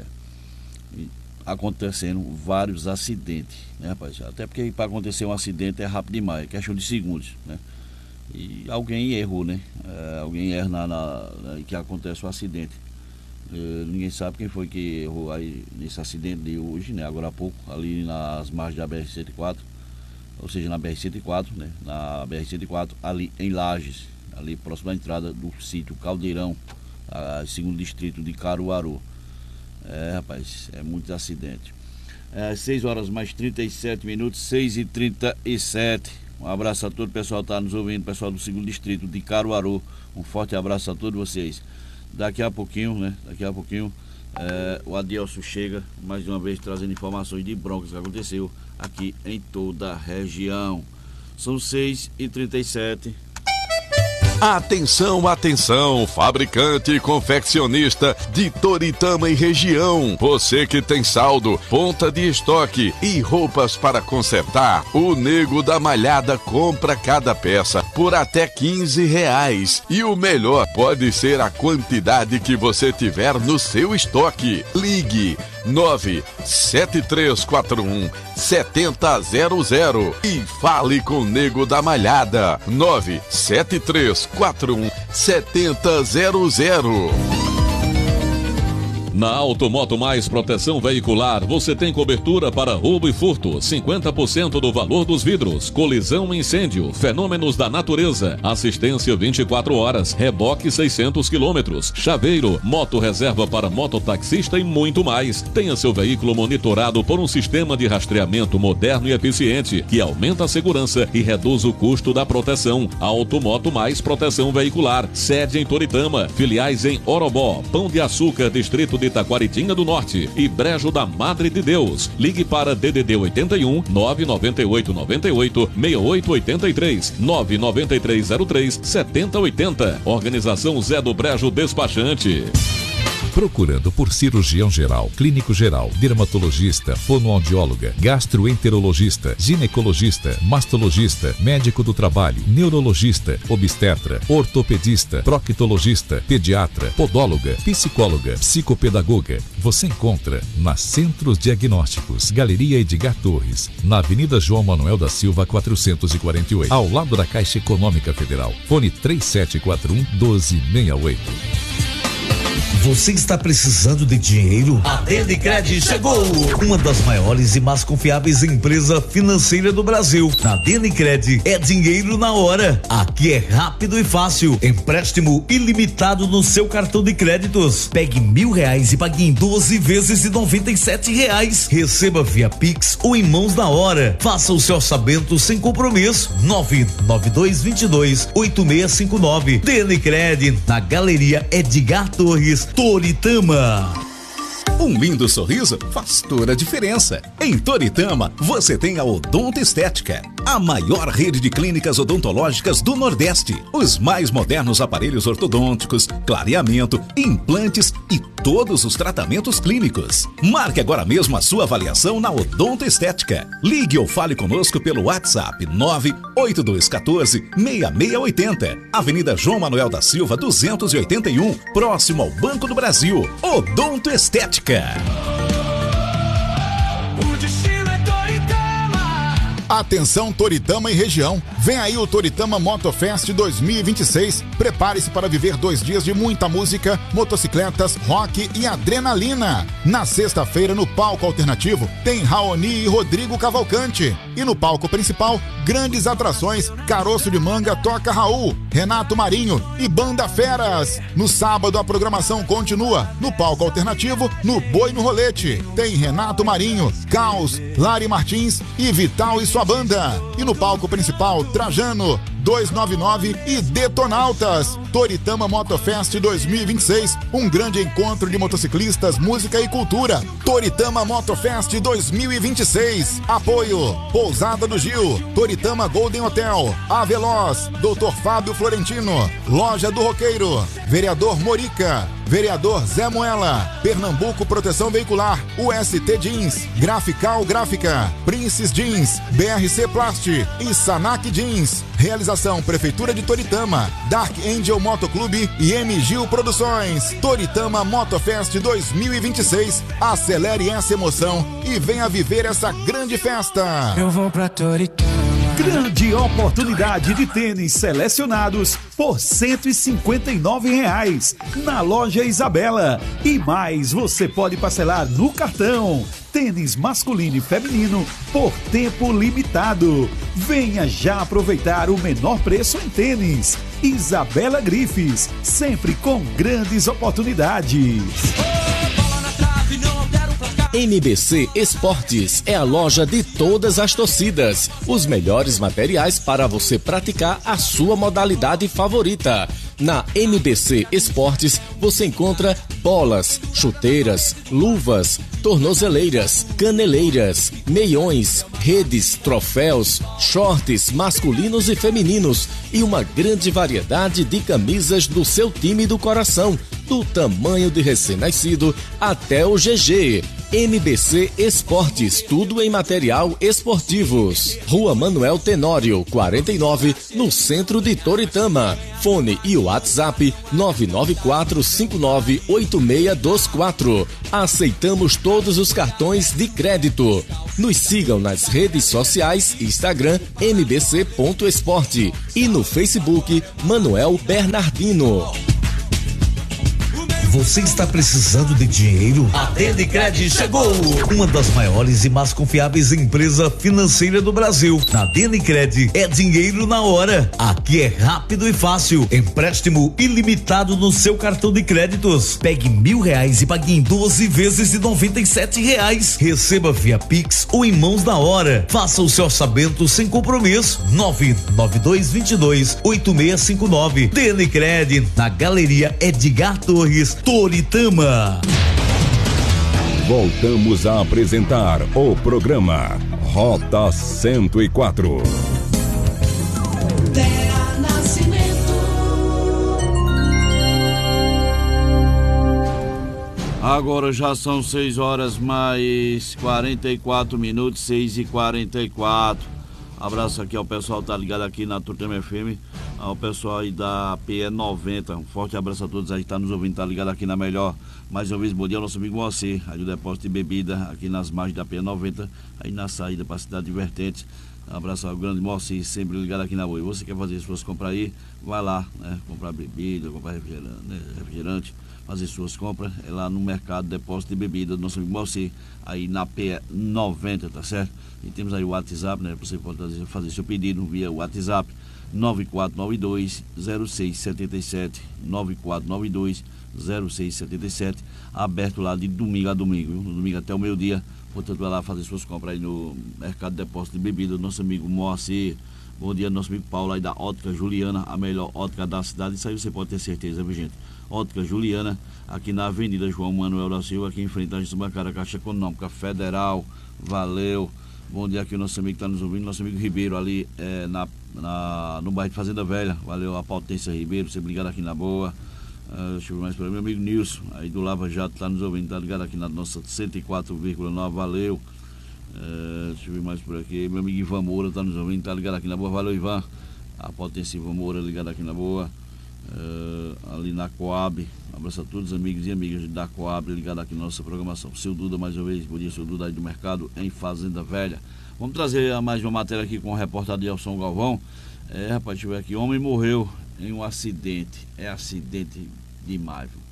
acontecendo vários acidentes, né, rapaz? Até porque para acontecer um acidente é rápido demais, é questão de segundos, né? E alguém errou, né? É, alguém erra na, na, na que acontece o acidente. Uh, ninguém sabe quem foi que errou aí nesse acidente de hoje, né? Agora há pouco, ali nas margens da B R cento e quatro, ou seja, na B R cento e quatro, né? Na B R cento e quatro, ali em Lages, ali próximo da entrada do sítio Caldeirão, a, segundo distrito de Caruaru. É, rapaz, é muito acidente. É, seis horas mais trinta e sete minutos, seis e trinta e sete. Um abraço a todo o pessoal que está nos ouvindo, pessoal do segundo distrito de Caruaru. Um forte abraço a todos vocês. Daqui a pouquinho, né? Daqui a pouquinho é, o Adilson chega mais uma vez trazendo informações de broncas que aconteceu aqui em toda a região. São seis e trinta e sete. Atenção, atenção, fabricante e confeccionista de Toritama e região. Você que tem saldo, ponta de estoque e roupas para consertar, o Nego da Malhada compra cada peça por até quinze reais. E o melhor pode ser a quantidade que você tiver no seu estoque. Ligue nove sete três quatro um sete zero zero zero e fale com o Nego da Malhada. Nove sete três quatro um sete zero zero. Na Automoto Mais Proteção Veicular, você tem cobertura para roubo e furto, cinquenta por cento do valor dos vidros, colisão e incêndio, fenômenos da natureza, assistência vinte e quatro horas, reboque seiscentos quilômetros, chaveiro, moto reserva para mototaxista e muito mais. Tenha seu veículo monitorado por um sistema de rastreamento moderno e eficiente, que aumenta a segurança e reduz o custo da proteção. Automoto Mais Proteção Veicular, sede em Toritama, filiais em Orobó, Pão de Açúcar, Distrito de Itaquaritinga do Norte e Brejo da Madre de Deus. Ligue para D D D oitenta e um, nove nove oito nove oito, seis oito oito três, nove nove três zero três, sete zero oito zero. Organização Zé do Brejo Despachante. Procurando por cirurgião geral, clínico geral, dermatologista, fonoaudióloga, gastroenterologista, ginecologista, mastologista, médico do trabalho, neurologista, obstetra, ortopedista, proctologista, pediatra, podóloga, psicóloga, psicopedagoga. Você encontra na Centros Diagnósticos, Galeria Edgar Torres, na Avenida João Manuel da Silva quatrocentos e quarenta e oito, ao lado da Caixa Econômica Federal. Fone três sete quatro um, um dois seis oito. Você está precisando de dinheiro? A Denicred chegou! Uma das maiores e mais confiáveis empresas financeiras do Brasil. Na Denicred é dinheiro na hora. Aqui é rápido e fácil. Empréstimo ilimitado no seu cartão de créditos. Pegue mil reais e pague em doze vezes de noventa e sete reais. Receba via Pix ou em mãos na hora. Faça o seu orçamento sem compromisso. nove nove dois dois dois, oito seis cinco nove. Denicred, na Galeria Edgar Torres, Toritama. Um lindo sorriso faz toda a diferença. Em Toritama, você tem a Odonto Estética, a maior rede de clínicas odontológicas do Nordeste. Os mais modernos aparelhos ortodônticos, clareamento, implantes e todos os tratamentos clínicos. Marque agora mesmo a sua avaliação na Odonto Estética. Ligue ou fale conosco pelo WhatsApp nove oito dois um quatro, seis seis oito zero. Avenida João Manuel da Silva duzentos e oitenta e um, próximo ao Banco do Brasil. Odonto Estética. Atenção Toritama e região, Vem aí o Toritama Motofest dois mil e vinte e seis. Prepare-se para viver dois dias de muita música, motocicletas, rock e adrenalina. Na sexta-feira, no palco alternativo, tem Raoni e Rodrigo Cavalcante. E no palco principal, grandes atrações, Caroço de Manga toca Raul, Renato Marinho e Banda Feras. No sábado, a programação continua. No palco alternativo, no Boi no Rolete, tem Renato Marinho, Caos, Lari Martins e Vital e sua banda. E no palco principal, Trajano, duzentos e noventa e nove e Detonautas. Toritama Motofest dois mil e vinte e seis, um grande encontro de motociclistas, música e cultura. Toritama Motofest dois mil e vinte e seis. Apoio: Pousada do Gil, Toritama Golden Hotel, Aveloz, doutor Fábio Florentino, Loja do Roqueiro, Vereador Morica, Vereador Zé Moela, Pernambuco Proteção Veicular, U S T Jeans, Grafical Gráfica, Princes Jeans, B R C Plast e Sanac Jeans. Realização Prefeitura de Toritama, Dark Angel Motoclube e M Gil Produções. Toritama Motofest dois mil e vinte e seis. Acelere essa emoção e venha viver essa grande festa. Eu vou pra Toritama. Grande oportunidade de tênis selecionados por cento e cinquenta e nove reais na loja Isabela. E mais, você pode parcelar no cartão. Tênis masculino e feminino por tempo limitado. Venha já aproveitar o menor preço em tênis. Isabela Grifes, sempre com grandes oportunidades. M B C Esportes é a loja de todas as torcidas. Os melhores materiais para você praticar a sua modalidade favorita. Na M B C Esportes você encontra bolas, chuteiras, luvas, tornozeleiras, caneleiras, meiões, redes, troféus, shorts masculinos e femininos e uma grande variedade de camisas do seu time do coração, do tamanho de recém-nascido até o G G. M B C Esportes, tudo em material esportivos. Rua Manuel Tenório, quarenta e nove, no centro de Toritama. Fone e WhatsApp nove nove quatro cinco nove oito seis dois quatro. Aceitamos todos os cartões de crédito. Nos sigam nas redes sociais, Instagram M B C ponto esporte e no Facebook Manuel Bernardino. Você está precisando de dinheiro? A Denicred chegou! Uma das maiores e mais confiáveis empresas financeiras do Brasil. Na Denicred é dinheiro na hora. Aqui é rápido e fácil. Empréstimo ilimitado no seu cartão de créditos. Pegue mil reais e pague em doze vezes de noventa e sete reais. Receba via Pix ou em mãos na hora. Faça o seu orçamento sem compromisso. nove nove dois dois dois oito seis cinco nove. Denicred, na Galeria Edgar Torres, Toritama. Voltamos a apresentar o programa Rota cento e quatro. Terra Nascimento. Agora já são seis horas mais quarenta e quatro minutos, seis e quarenta e quatro. Abraço aqui ao pessoal que tá ligado aqui na Toritama F M, ao pessoal aí da P E noventa. Um forte abraço a todos aí que tá nos ouvindo, tá ligado aqui na melhor. Mais uma vez, bom dia ao nosso amigo Moacir, aí do depósito de bebida aqui nas margens da P E noventa, aí na saída para a cidade de Vertentes. Um abraço ao grande Moacir, sempre ligado aqui na Boi. Você quer fazer suas compras aí, vai lá, né? Comprar bebida, comprar refrigerante, né? refrigerante, fazer suas compras, é lá no mercado depósito de bebida do nosso amigo Moacir, aí na P E noventa, tá certo? E temos aí o WhatsApp, né? Você pode fazer seu pedido via WhatsApp nove quatro nove dois zero seis sete sete, nove quatro nove dois zero seis sete sete, aberto lá de domingo a domingo, viu? No domingo até o meio-dia. Portanto, vai lá fazer suas compras aí no mercado de depósito de bebida do nosso amigo Moacir. Bom dia, nosso amigo Paulo aí da Ótica Juliana, a melhor ótica da cidade. Isso aí você pode ter certeza, viu, gente? Ótica Juliana, aqui na Avenida João Manuel da Silva, aqui em frente à Agência Bancária Caixa Econômica Federal. Valeu. Bom dia aqui o nosso amigo que está nos ouvindo, nosso amigo Ribeiro ali é, na, na, no bairro de Fazenda Velha. Valeu, a Potência Ribeiro, você ligado aqui na boa. Uh, deixa eu ver mais para mim, meu amigo Nilson, aí do Lava Jato, está nos ouvindo, está ligado aqui na nossa cento e quatro vírgula nove, valeu. Uh, deixa eu ver mais por aqui, meu amigo Ivan Moura está nos ouvindo, está ligado aqui na boa, valeu Ivan. A Potência Ivan Moura ligado aqui na boa. Uh, ali na Coab, um abraço a todos os amigos e amigas da Coab ligado aqui na nossa programação. Seu Duda, mais uma vez, bom dia, seu Duda aí do mercado em Fazenda Velha. Vamos trazer mais uma matéria aqui com o repórter Adelson Galvão. É, rapaz, deixa eu ver aqui. Homem morreu em um acidente. É acidente demais, viu?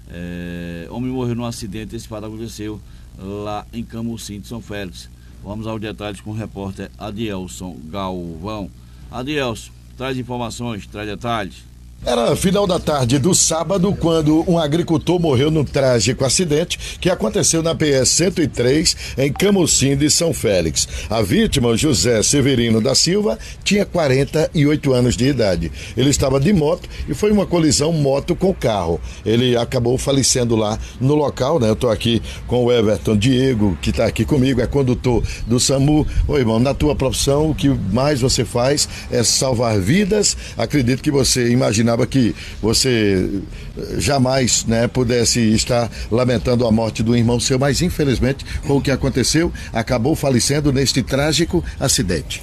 É, homem morreu num acidente. Esse fato aconteceu lá em Camusim de São Félix. Vamos aos detalhes com o repórter Adielson Galvão. Adielson, traz informações, traz detalhes. Era final da tarde do sábado quando um agricultor morreu num trágico acidente que aconteceu na P S cento e três em Camusim de São Félix. A vítima, José Severino da Silva, tinha quarenta e oito anos de idade. Ele estava de moto e foi uma colisão moto com carro. Ele acabou falecendo lá no local, né? Eu estou aqui com o Everton Diego, que está aqui comigo, é condutor do SAMU. Ô irmão, na tua profissão, o que mais você faz é salvar vidas. Acredito que você imaginava que você jamais, né, pudesse estar lamentando a morte do irmão seu, mas infelizmente com o que aconteceu, acabou falecendo neste trágico acidente.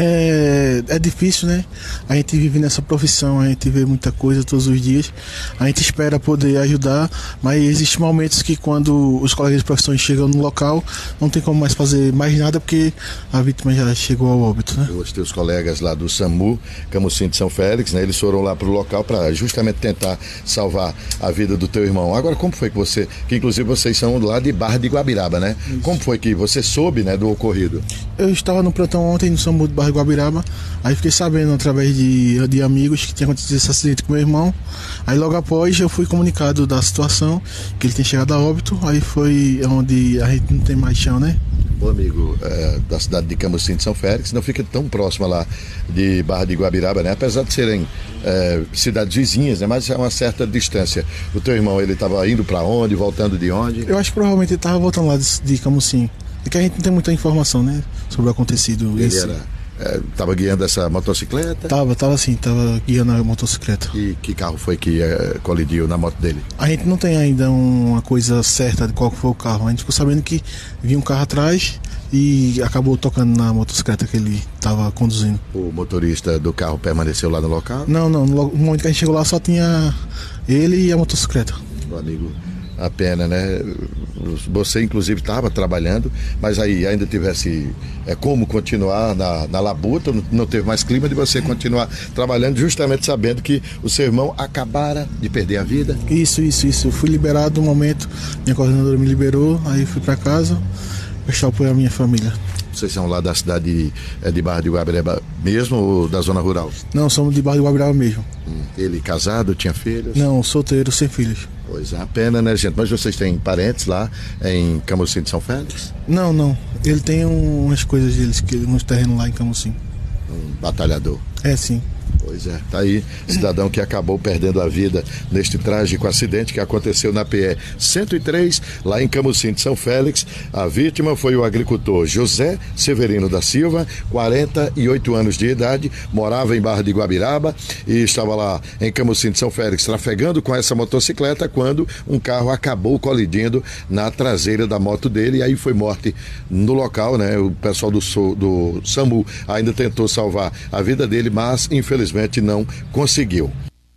É, é difícil, né? A gente vive nessa profissão, a gente vê muita coisa todos os dias, a gente espera poder ajudar, mas existem momentos que quando os colegas de profissão chegam no local, não tem como mais fazer mais nada porque a vítima já chegou ao óbito, né? Os teus colegas lá do SAMU, Camusim de São Félix, né? Eles foram lá para o local para justamente tentar salvar a vida do teu irmão. Agora, como foi que você, que inclusive vocês são lá de Barra de Guabiraba, né? Isso. Como foi que você soube, né, do ocorrido? Eu estava no plantão ontem no SAMU de Barra de Guabiraba, aí fiquei sabendo através de, de amigos que tinha acontecido esse acidente com meu irmão. Aí logo após eu fui comunicado da situação, que ele tinha chegado a óbito, aí foi onde a gente não tem mais chão, né? Bom amigo, é, da cidade de Camusim de São Félix, não fica tão próxima lá de Barra de Guabiraba, né? Apesar de serem é, cidades vizinhas, né? Mas é uma certa distância. O teu irmão, ele estava indo para onde, voltando de onde? Eu acho que provavelmente ele estava voltando lá de, de Camusim. É que a gente não tem muita informação, né, sobre o acontecido. Ele esse. era... Estava é, guiando essa motocicleta? Tava, tava sim, tava guiando a motocicleta. E que carro foi que é, colidiu na moto dele? A gente não tem ainda uma coisa certa de qual foi o carro. A gente ficou sabendo que vinha um carro atrás e acabou tocando na motocicleta que ele estava conduzindo. O motorista do carro permaneceu lá no local? Não, não. No momento que a gente chegou lá só tinha ele e a motocicleta. Meu amigo, a pena, né? Você inclusive estava trabalhando, mas aí ainda tivesse é, como continuar na, na labuta, não teve mais clima de você continuar trabalhando, justamente sabendo que o seu irmão acabara de perder a vida. Isso, isso, isso. Eu fui liberado no momento, minha coordenadora me liberou, aí fui para casa, prestar apoio à minha família. Vocês são lá da cidade de, de Barra de Guabiraba mesmo ou da zona rural? Não, somos de Barra de Guabiraba mesmo. Hum, ele casado, tinha filhos? Não, solteiro, sem filhos. Pois é, a pena, né, gente? Mas vocês têm parentes lá em Camusim de São Félix? Não, não. Ele tem umas coisas deles, que uns terrenos lá em Camusim. Um batalhador? É, sim. Pois é, tá aí, cidadão que acabou perdendo a vida neste trágico acidente que aconteceu na P E cento e três, lá em Camusim de São Félix. A vítima foi o agricultor José Severino da Silva, quarenta e oito anos de idade, morava em Barra de Guabiraba e estava lá em Camusim de São Félix trafegando com essa motocicleta quando um carro acabou colidindo na traseira da moto dele e aí foi morte no local, né? O pessoal do, do SAMU ainda tentou salvar a vida dele, mas infelizmente não conseguiu.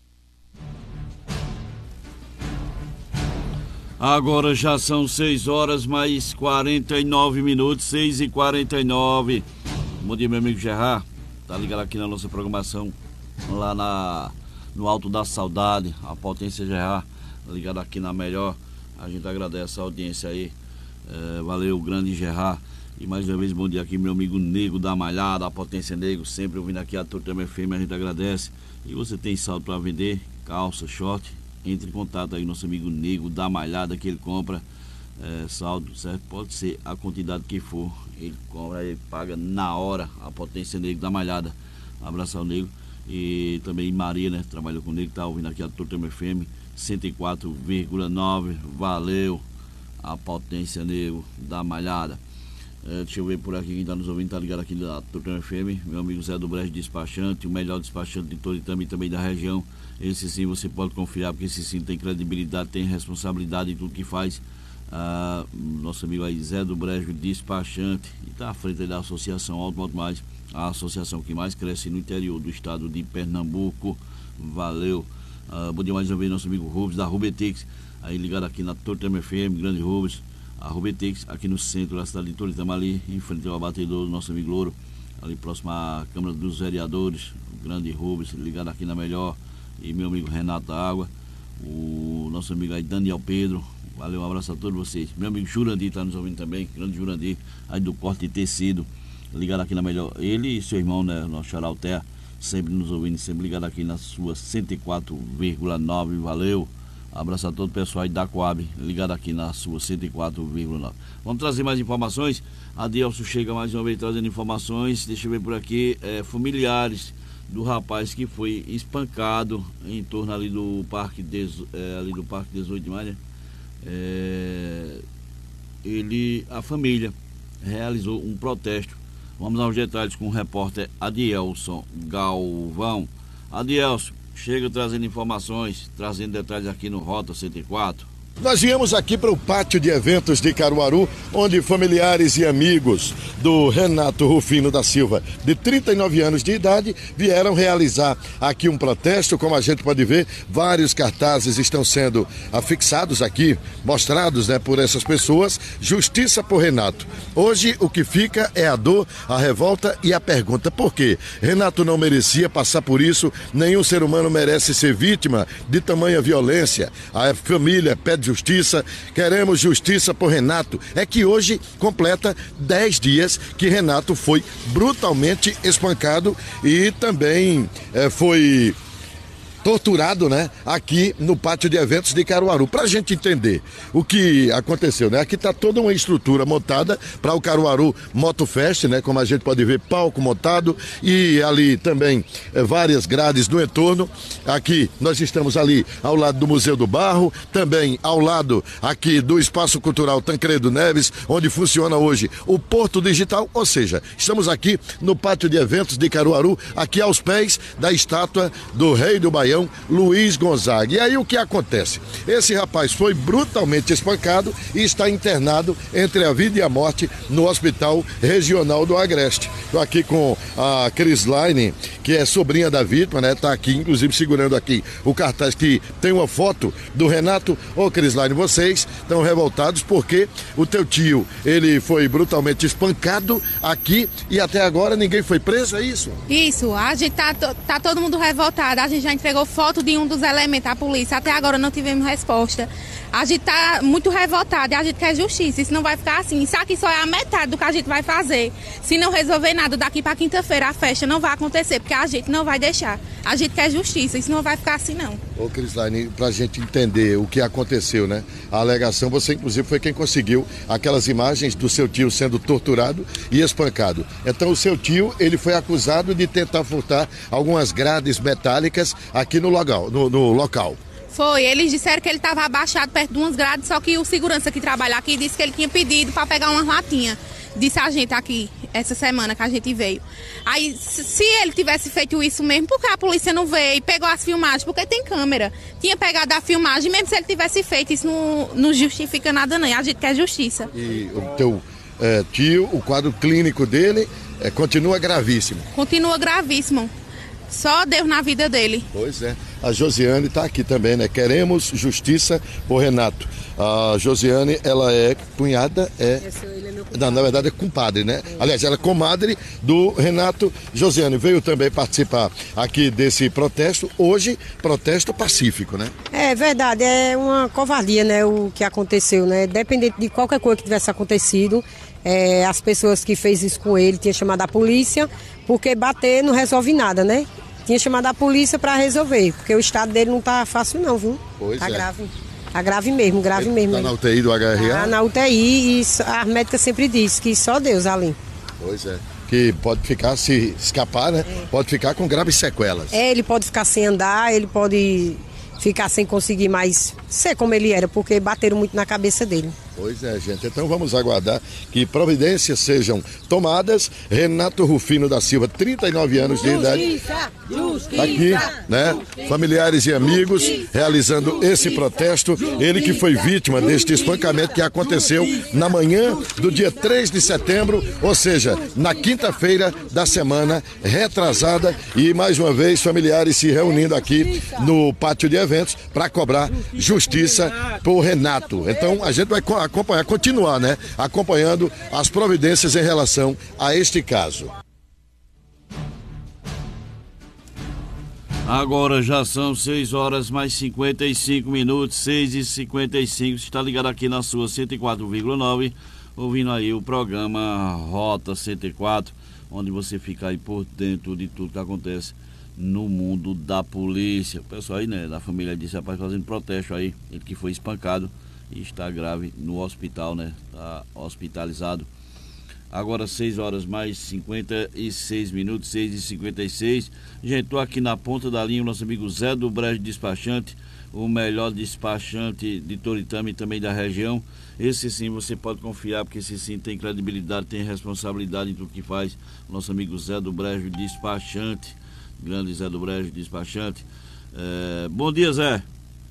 Agora já são seis horas mais quarenta e nove minutos, seis e quarenta e nove. Bom dia, meu amigo Gerard. Tá ligado aqui na nossa programação, lá na, no Alto da Saudade, a Potência Gerard, ligado aqui na Melhor. A gente agradece a audiência aí. É, valeu, grande Gerard. E mais uma vez, bom dia aqui, meu amigo Nego da Malhada, a Potência Nego, sempre ouvindo aqui a Tortama F M, a gente agradece. E você tem saldo para vender, calça, short, entre em contato aí, nosso amigo Nego da Malhada, que ele compra é, saldo, certo? Pode ser a quantidade que for, ele compra, ele paga na hora, a Potência Nego da Malhada. Um abraço ao Nego. E também Maria, né, trabalhou com o Nego, tá ouvindo aqui a Tortama F M, cento e quatro vírgula nove, valeu, a Potência Nego da Malhada. É, deixa eu ver por aqui quem está nos ouvindo, tá ligado aqui da Tucano F M, meu amigo Zé do Brejo Despachante, o melhor despachante de Toritama e também da região. Esse sim você pode confiar, porque esse sim tem credibilidade, tem responsabilidade em tudo que faz. Ah, nosso amigo aí Zé do Brejo Despachante, e está à frente da Associação Auto Moto Mais, a associação que mais cresce no interior do estado de Pernambuco. Valeu. Ah, bom dia mais uma vez, nosso amigo Rubens da Rubetix, aí ligado aqui na Toritama F M, grande Rubens. A Rubetix, aqui no centro da cidade de Toritama, ali em frente ao abatedor do nosso amigo Louro. ali próximo à Câmara dos Vereadores, o grande Rubens, ligado aqui na Melhor, e meu amigo Renato da Água, o nosso amigo aí Daniel Pedro, valeu, um abraço a todos vocês. Meu amigo Jurandir está nos ouvindo também, grande Jurandir, aí do corte de tecido, ligado aqui na Melhor, ele e seu irmão, né, nosso Xarauté, sempre nos ouvindo, sempre ligado aqui na sua cento e quatro vírgula nove, valeu. Abraço a todo o pessoal aí da Coab, ligado aqui na sua cento e quatro vírgula nove. Vamos trazer mais informações. A Adelso chega mais uma vez trazendo informações. Deixa eu ver por aqui. É, familiares do rapaz que foi espancado em torno ali do Parque, dezo, é, ali do Parque dezoito de maio. É, ele, a família realizou um protesto. Vamos aos detalhes com o repórter Adielson Galvão. Adielson, chega trazendo informações, trazendo detalhes aqui no Rota cento e quatro. Nós viemos aqui para o pátio de eventos de Caruaru, onde familiares e amigos do Renato Rufino da Silva, de trinta e nove anos de idade, vieram realizar aqui um protesto. Como a gente pode ver, vários cartazes estão sendo afixados aqui, mostrados, né, por essas pessoas. Justiça por Renato. Hoje o que fica é a dor, a revolta e a pergunta: por quê? Renato não merecia passar por isso, nenhum ser humano merece ser vítima de tamanha violência. A família pede justiça, queremos justiça por Renato. É que hoje completa dez dias que Renato foi brutalmente espancado e também é, foi torturado, né, aqui no pátio de eventos de Caruaru. Pra gente entender o que aconteceu, né? Aqui tá toda uma estrutura montada para o Caruaru Motofest, né? Como a gente pode ver, palco montado e ali também é, várias grades no entorno. Aqui nós estamos ali ao lado do Museu do Barro, também ao lado aqui do Espaço Cultural Tancredo Neves, onde funciona hoje o Porto Digital, ou seja, estamos aqui no pátio de eventos de Caruaru, aqui aos pés da estátua do Rei do Baião, Luiz Gonzaga. E aí o que acontece? Esse rapaz foi brutalmente espancado e está internado entre a vida e a morte no Hospital Regional do Agreste. Estou aqui com a Crislaine, que é sobrinha da vítima, né? Está aqui, inclusive, segurando aqui o cartaz que tem uma foto do Renato. Ô, Crislaine, vocês estão revoltados porque o teu tio, ele foi brutalmente espancado aqui e até agora ninguém foi preso, é isso? Isso, a gente tá, tá todo mundo revoltado, a gente já entregou foto de um dos elementos à polícia, até agora não tivemos resposta. A gente tá muito revoltado e a gente quer justiça, isso não vai ficar assim. Isso aqui só é a metade do que a gente vai fazer. Se não resolver nada daqui para quinta-feira, a festa não vai acontecer, porque a gente não vai deixar. A gente quer justiça, isso não vai ficar assim não. Ô, Crislaine, pra gente entender o que aconteceu, né? A alegação, você inclusive foi quem conseguiu aquelas imagens do seu tio sendo torturado e espancado. Então o seu tio, ele foi acusado de tentar furtar algumas grades metálicas aqui no local. No, no local. Foi, eles disseram que ele estava abaixado perto de umas grades, só que o segurança que trabalha aqui disse que ele tinha pedido para pegar umas latinhas. Disse a gente aqui, essa semana que a gente veio. Aí, se ele tivesse feito isso mesmo, por que a polícia não veio e pegou as filmagens? Porque tem câmera. Tinha pegado a filmagem, mesmo se ele tivesse feito, isso não, não justifica nada não. A gente quer justiça. E o teu é, tio, o quadro clínico dele é, continua gravíssimo? Continua gravíssimo. Só Deus na vida dele. Pois é. A Josiane está aqui também, né? Queremos justiça por Renato. A Josiane, ela é cunhada, é... Não, na verdade é compadre, né? É. Aliás, ela é comadre do Renato. Josiane veio também participar aqui desse protesto. Hoje, protesto pacífico, né? É verdade, é uma covardia, né? O que aconteceu, né? Dependente de qualquer coisa que tivesse acontecido, é, as pessoas que fez isso com ele tinham chamado a polícia, porque bater não resolve nada, né? Tinha chamado a polícia para resolver, porque o estado dele não tá fácil não, viu? Pois tá é. grave. Tá grave mesmo, grave Ele mesmo. Tá na U T I do H R A? Tá na U T I e a médica sempre diz que só Deus ali. Pois é. Que pode ficar, se escapar, né? É. Pode ficar com graves sequelas. É, ele pode ficar sem andar, ele pode ficar sem conseguir mais ser como ele era, porque bateram muito na cabeça dele. Pois é, gente. Então vamos aguardar que providências sejam tomadas. Renato Rufino da Silva, trinta e nove anos de idade. Justiça, aqui, né? Familiares e amigos realizando esse protesto. Ele que foi vítima deste espancamento que aconteceu na manhã do dia três de setembro, ou seja, na quinta-feira da semana retrasada. E mais uma vez, familiares se reunindo aqui no pátio de eventos para cobrar justiça por Renato. Então a gente vai acompanhar, continuar, né? Acompanhando as providências em relação a este caso. Agora já são seis horas mais cinquenta e cinco minutos, seis e cinquenta e cinco. Você está ligado aqui na sua cento e quatro vírgula nove, ouvindo aí o programa Rota cento e quatro, onde você fica aí por dentro de tudo que acontece no mundo da polícia. O pessoal aí, né, da família disse, rapaz, fazendo protesto aí, ele que foi espancado e está grave no hospital, né, está hospitalizado. Agora seis horas mais cinquenta e seis minutos, seis e cinquenta e seis. Gente, estou aqui na ponta da linha, o nosso amigo Zé do Brejo Despachante, o melhor despachante de Toritama e também da região. Esse sim você pode confiar, porque esse sim tem credibilidade, tem responsabilidade em tudo que faz. O nosso amigo Zé do Brejo Despachante, grande Zé do Brejo Despachante. É... Bom dia, Zé.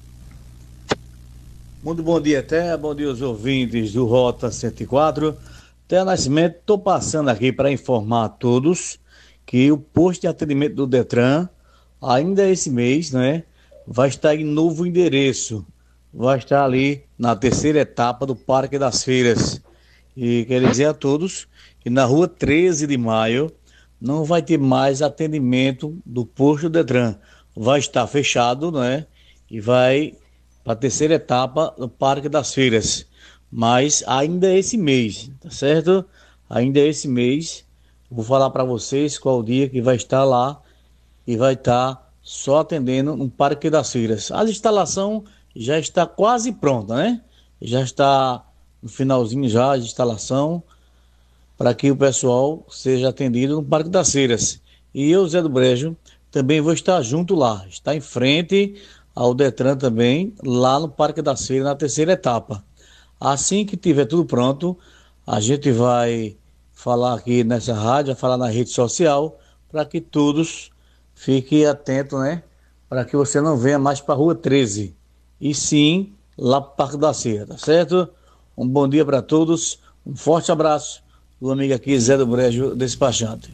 Muito bom dia, até bom dia aos ouvintes do Rota cento e quatro. Até Nascimento, estou passando aqui para informar a todos que o posto de atendimento do Detran, ainda esse mês, né, vai estar em novo endereço. Vai estar ali na terceira etapa do Parque das Feiras. E quero dizer a todos que na rua treze de maio não vai ter mais atendimento do posto do Detran. Vai estar fechado, né, e vai para a terceira etapa do Parque das Feiras. Mas ainda é esse mês, tá certo? Ainda é esse mês. Vou falar para vocês qual o dia que vai estar lá e vai estar só atendendo no Parque das Feiras. A instalação já está quase pronta, né? Já está no finalzinho já a instalação para que o pessoal seja atendido no Parque das Feiras. E eu, Zé do Brejo, também vou estar junto lá. Está em frente ao Detran também, lá no Parque das Feiras, na terceira etapa. Assim que tiver tudo pronto, a gente vai falar aqui nessa rádio, vai falar na rede social, para que todos fiquem atentos, né? Para que você não venha mais para a rua treze, e sim lá para o Parque da Ceia, tá certo? Um bom dia para todos, um forte abraço do amigo aqui Zé do Brejo Despachante.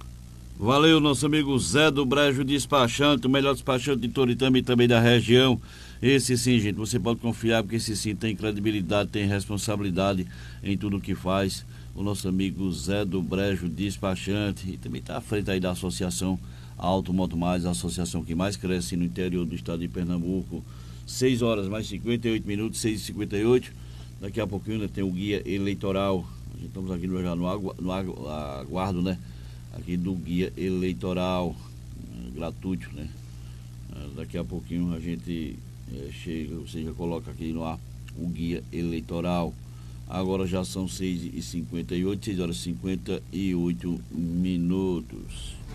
Valeu, nosso amigo Zé do Brejo Despachante, o melhor despachante de Toritama e também da região. Esse sim, gente, você pode confiar, porque esse sim tem credibilidade, tem responsabilidade em tudo que faz. O nosso amigo Zé do Brejo Despachante, e também está à frente aí da associação Auto Moto Mais, a associação que mais cresce no interior do estado de Pernambuco. seis horas mais cinquenta e oito minutos, seis e cinquenta e oito. Daqui a pouquinho ainda tem o guia eleitoral. A gente estamos aqui no, no, agu, no aguardo, né? Aqui do guia eleitoral gratuito, né? Daqui a pouquinho a gente é, chega, você já coloca aqui no ar o guia eleitoral. Agora já são seis e cinquenta e oito, seis horas e cinquenta e oito minutos.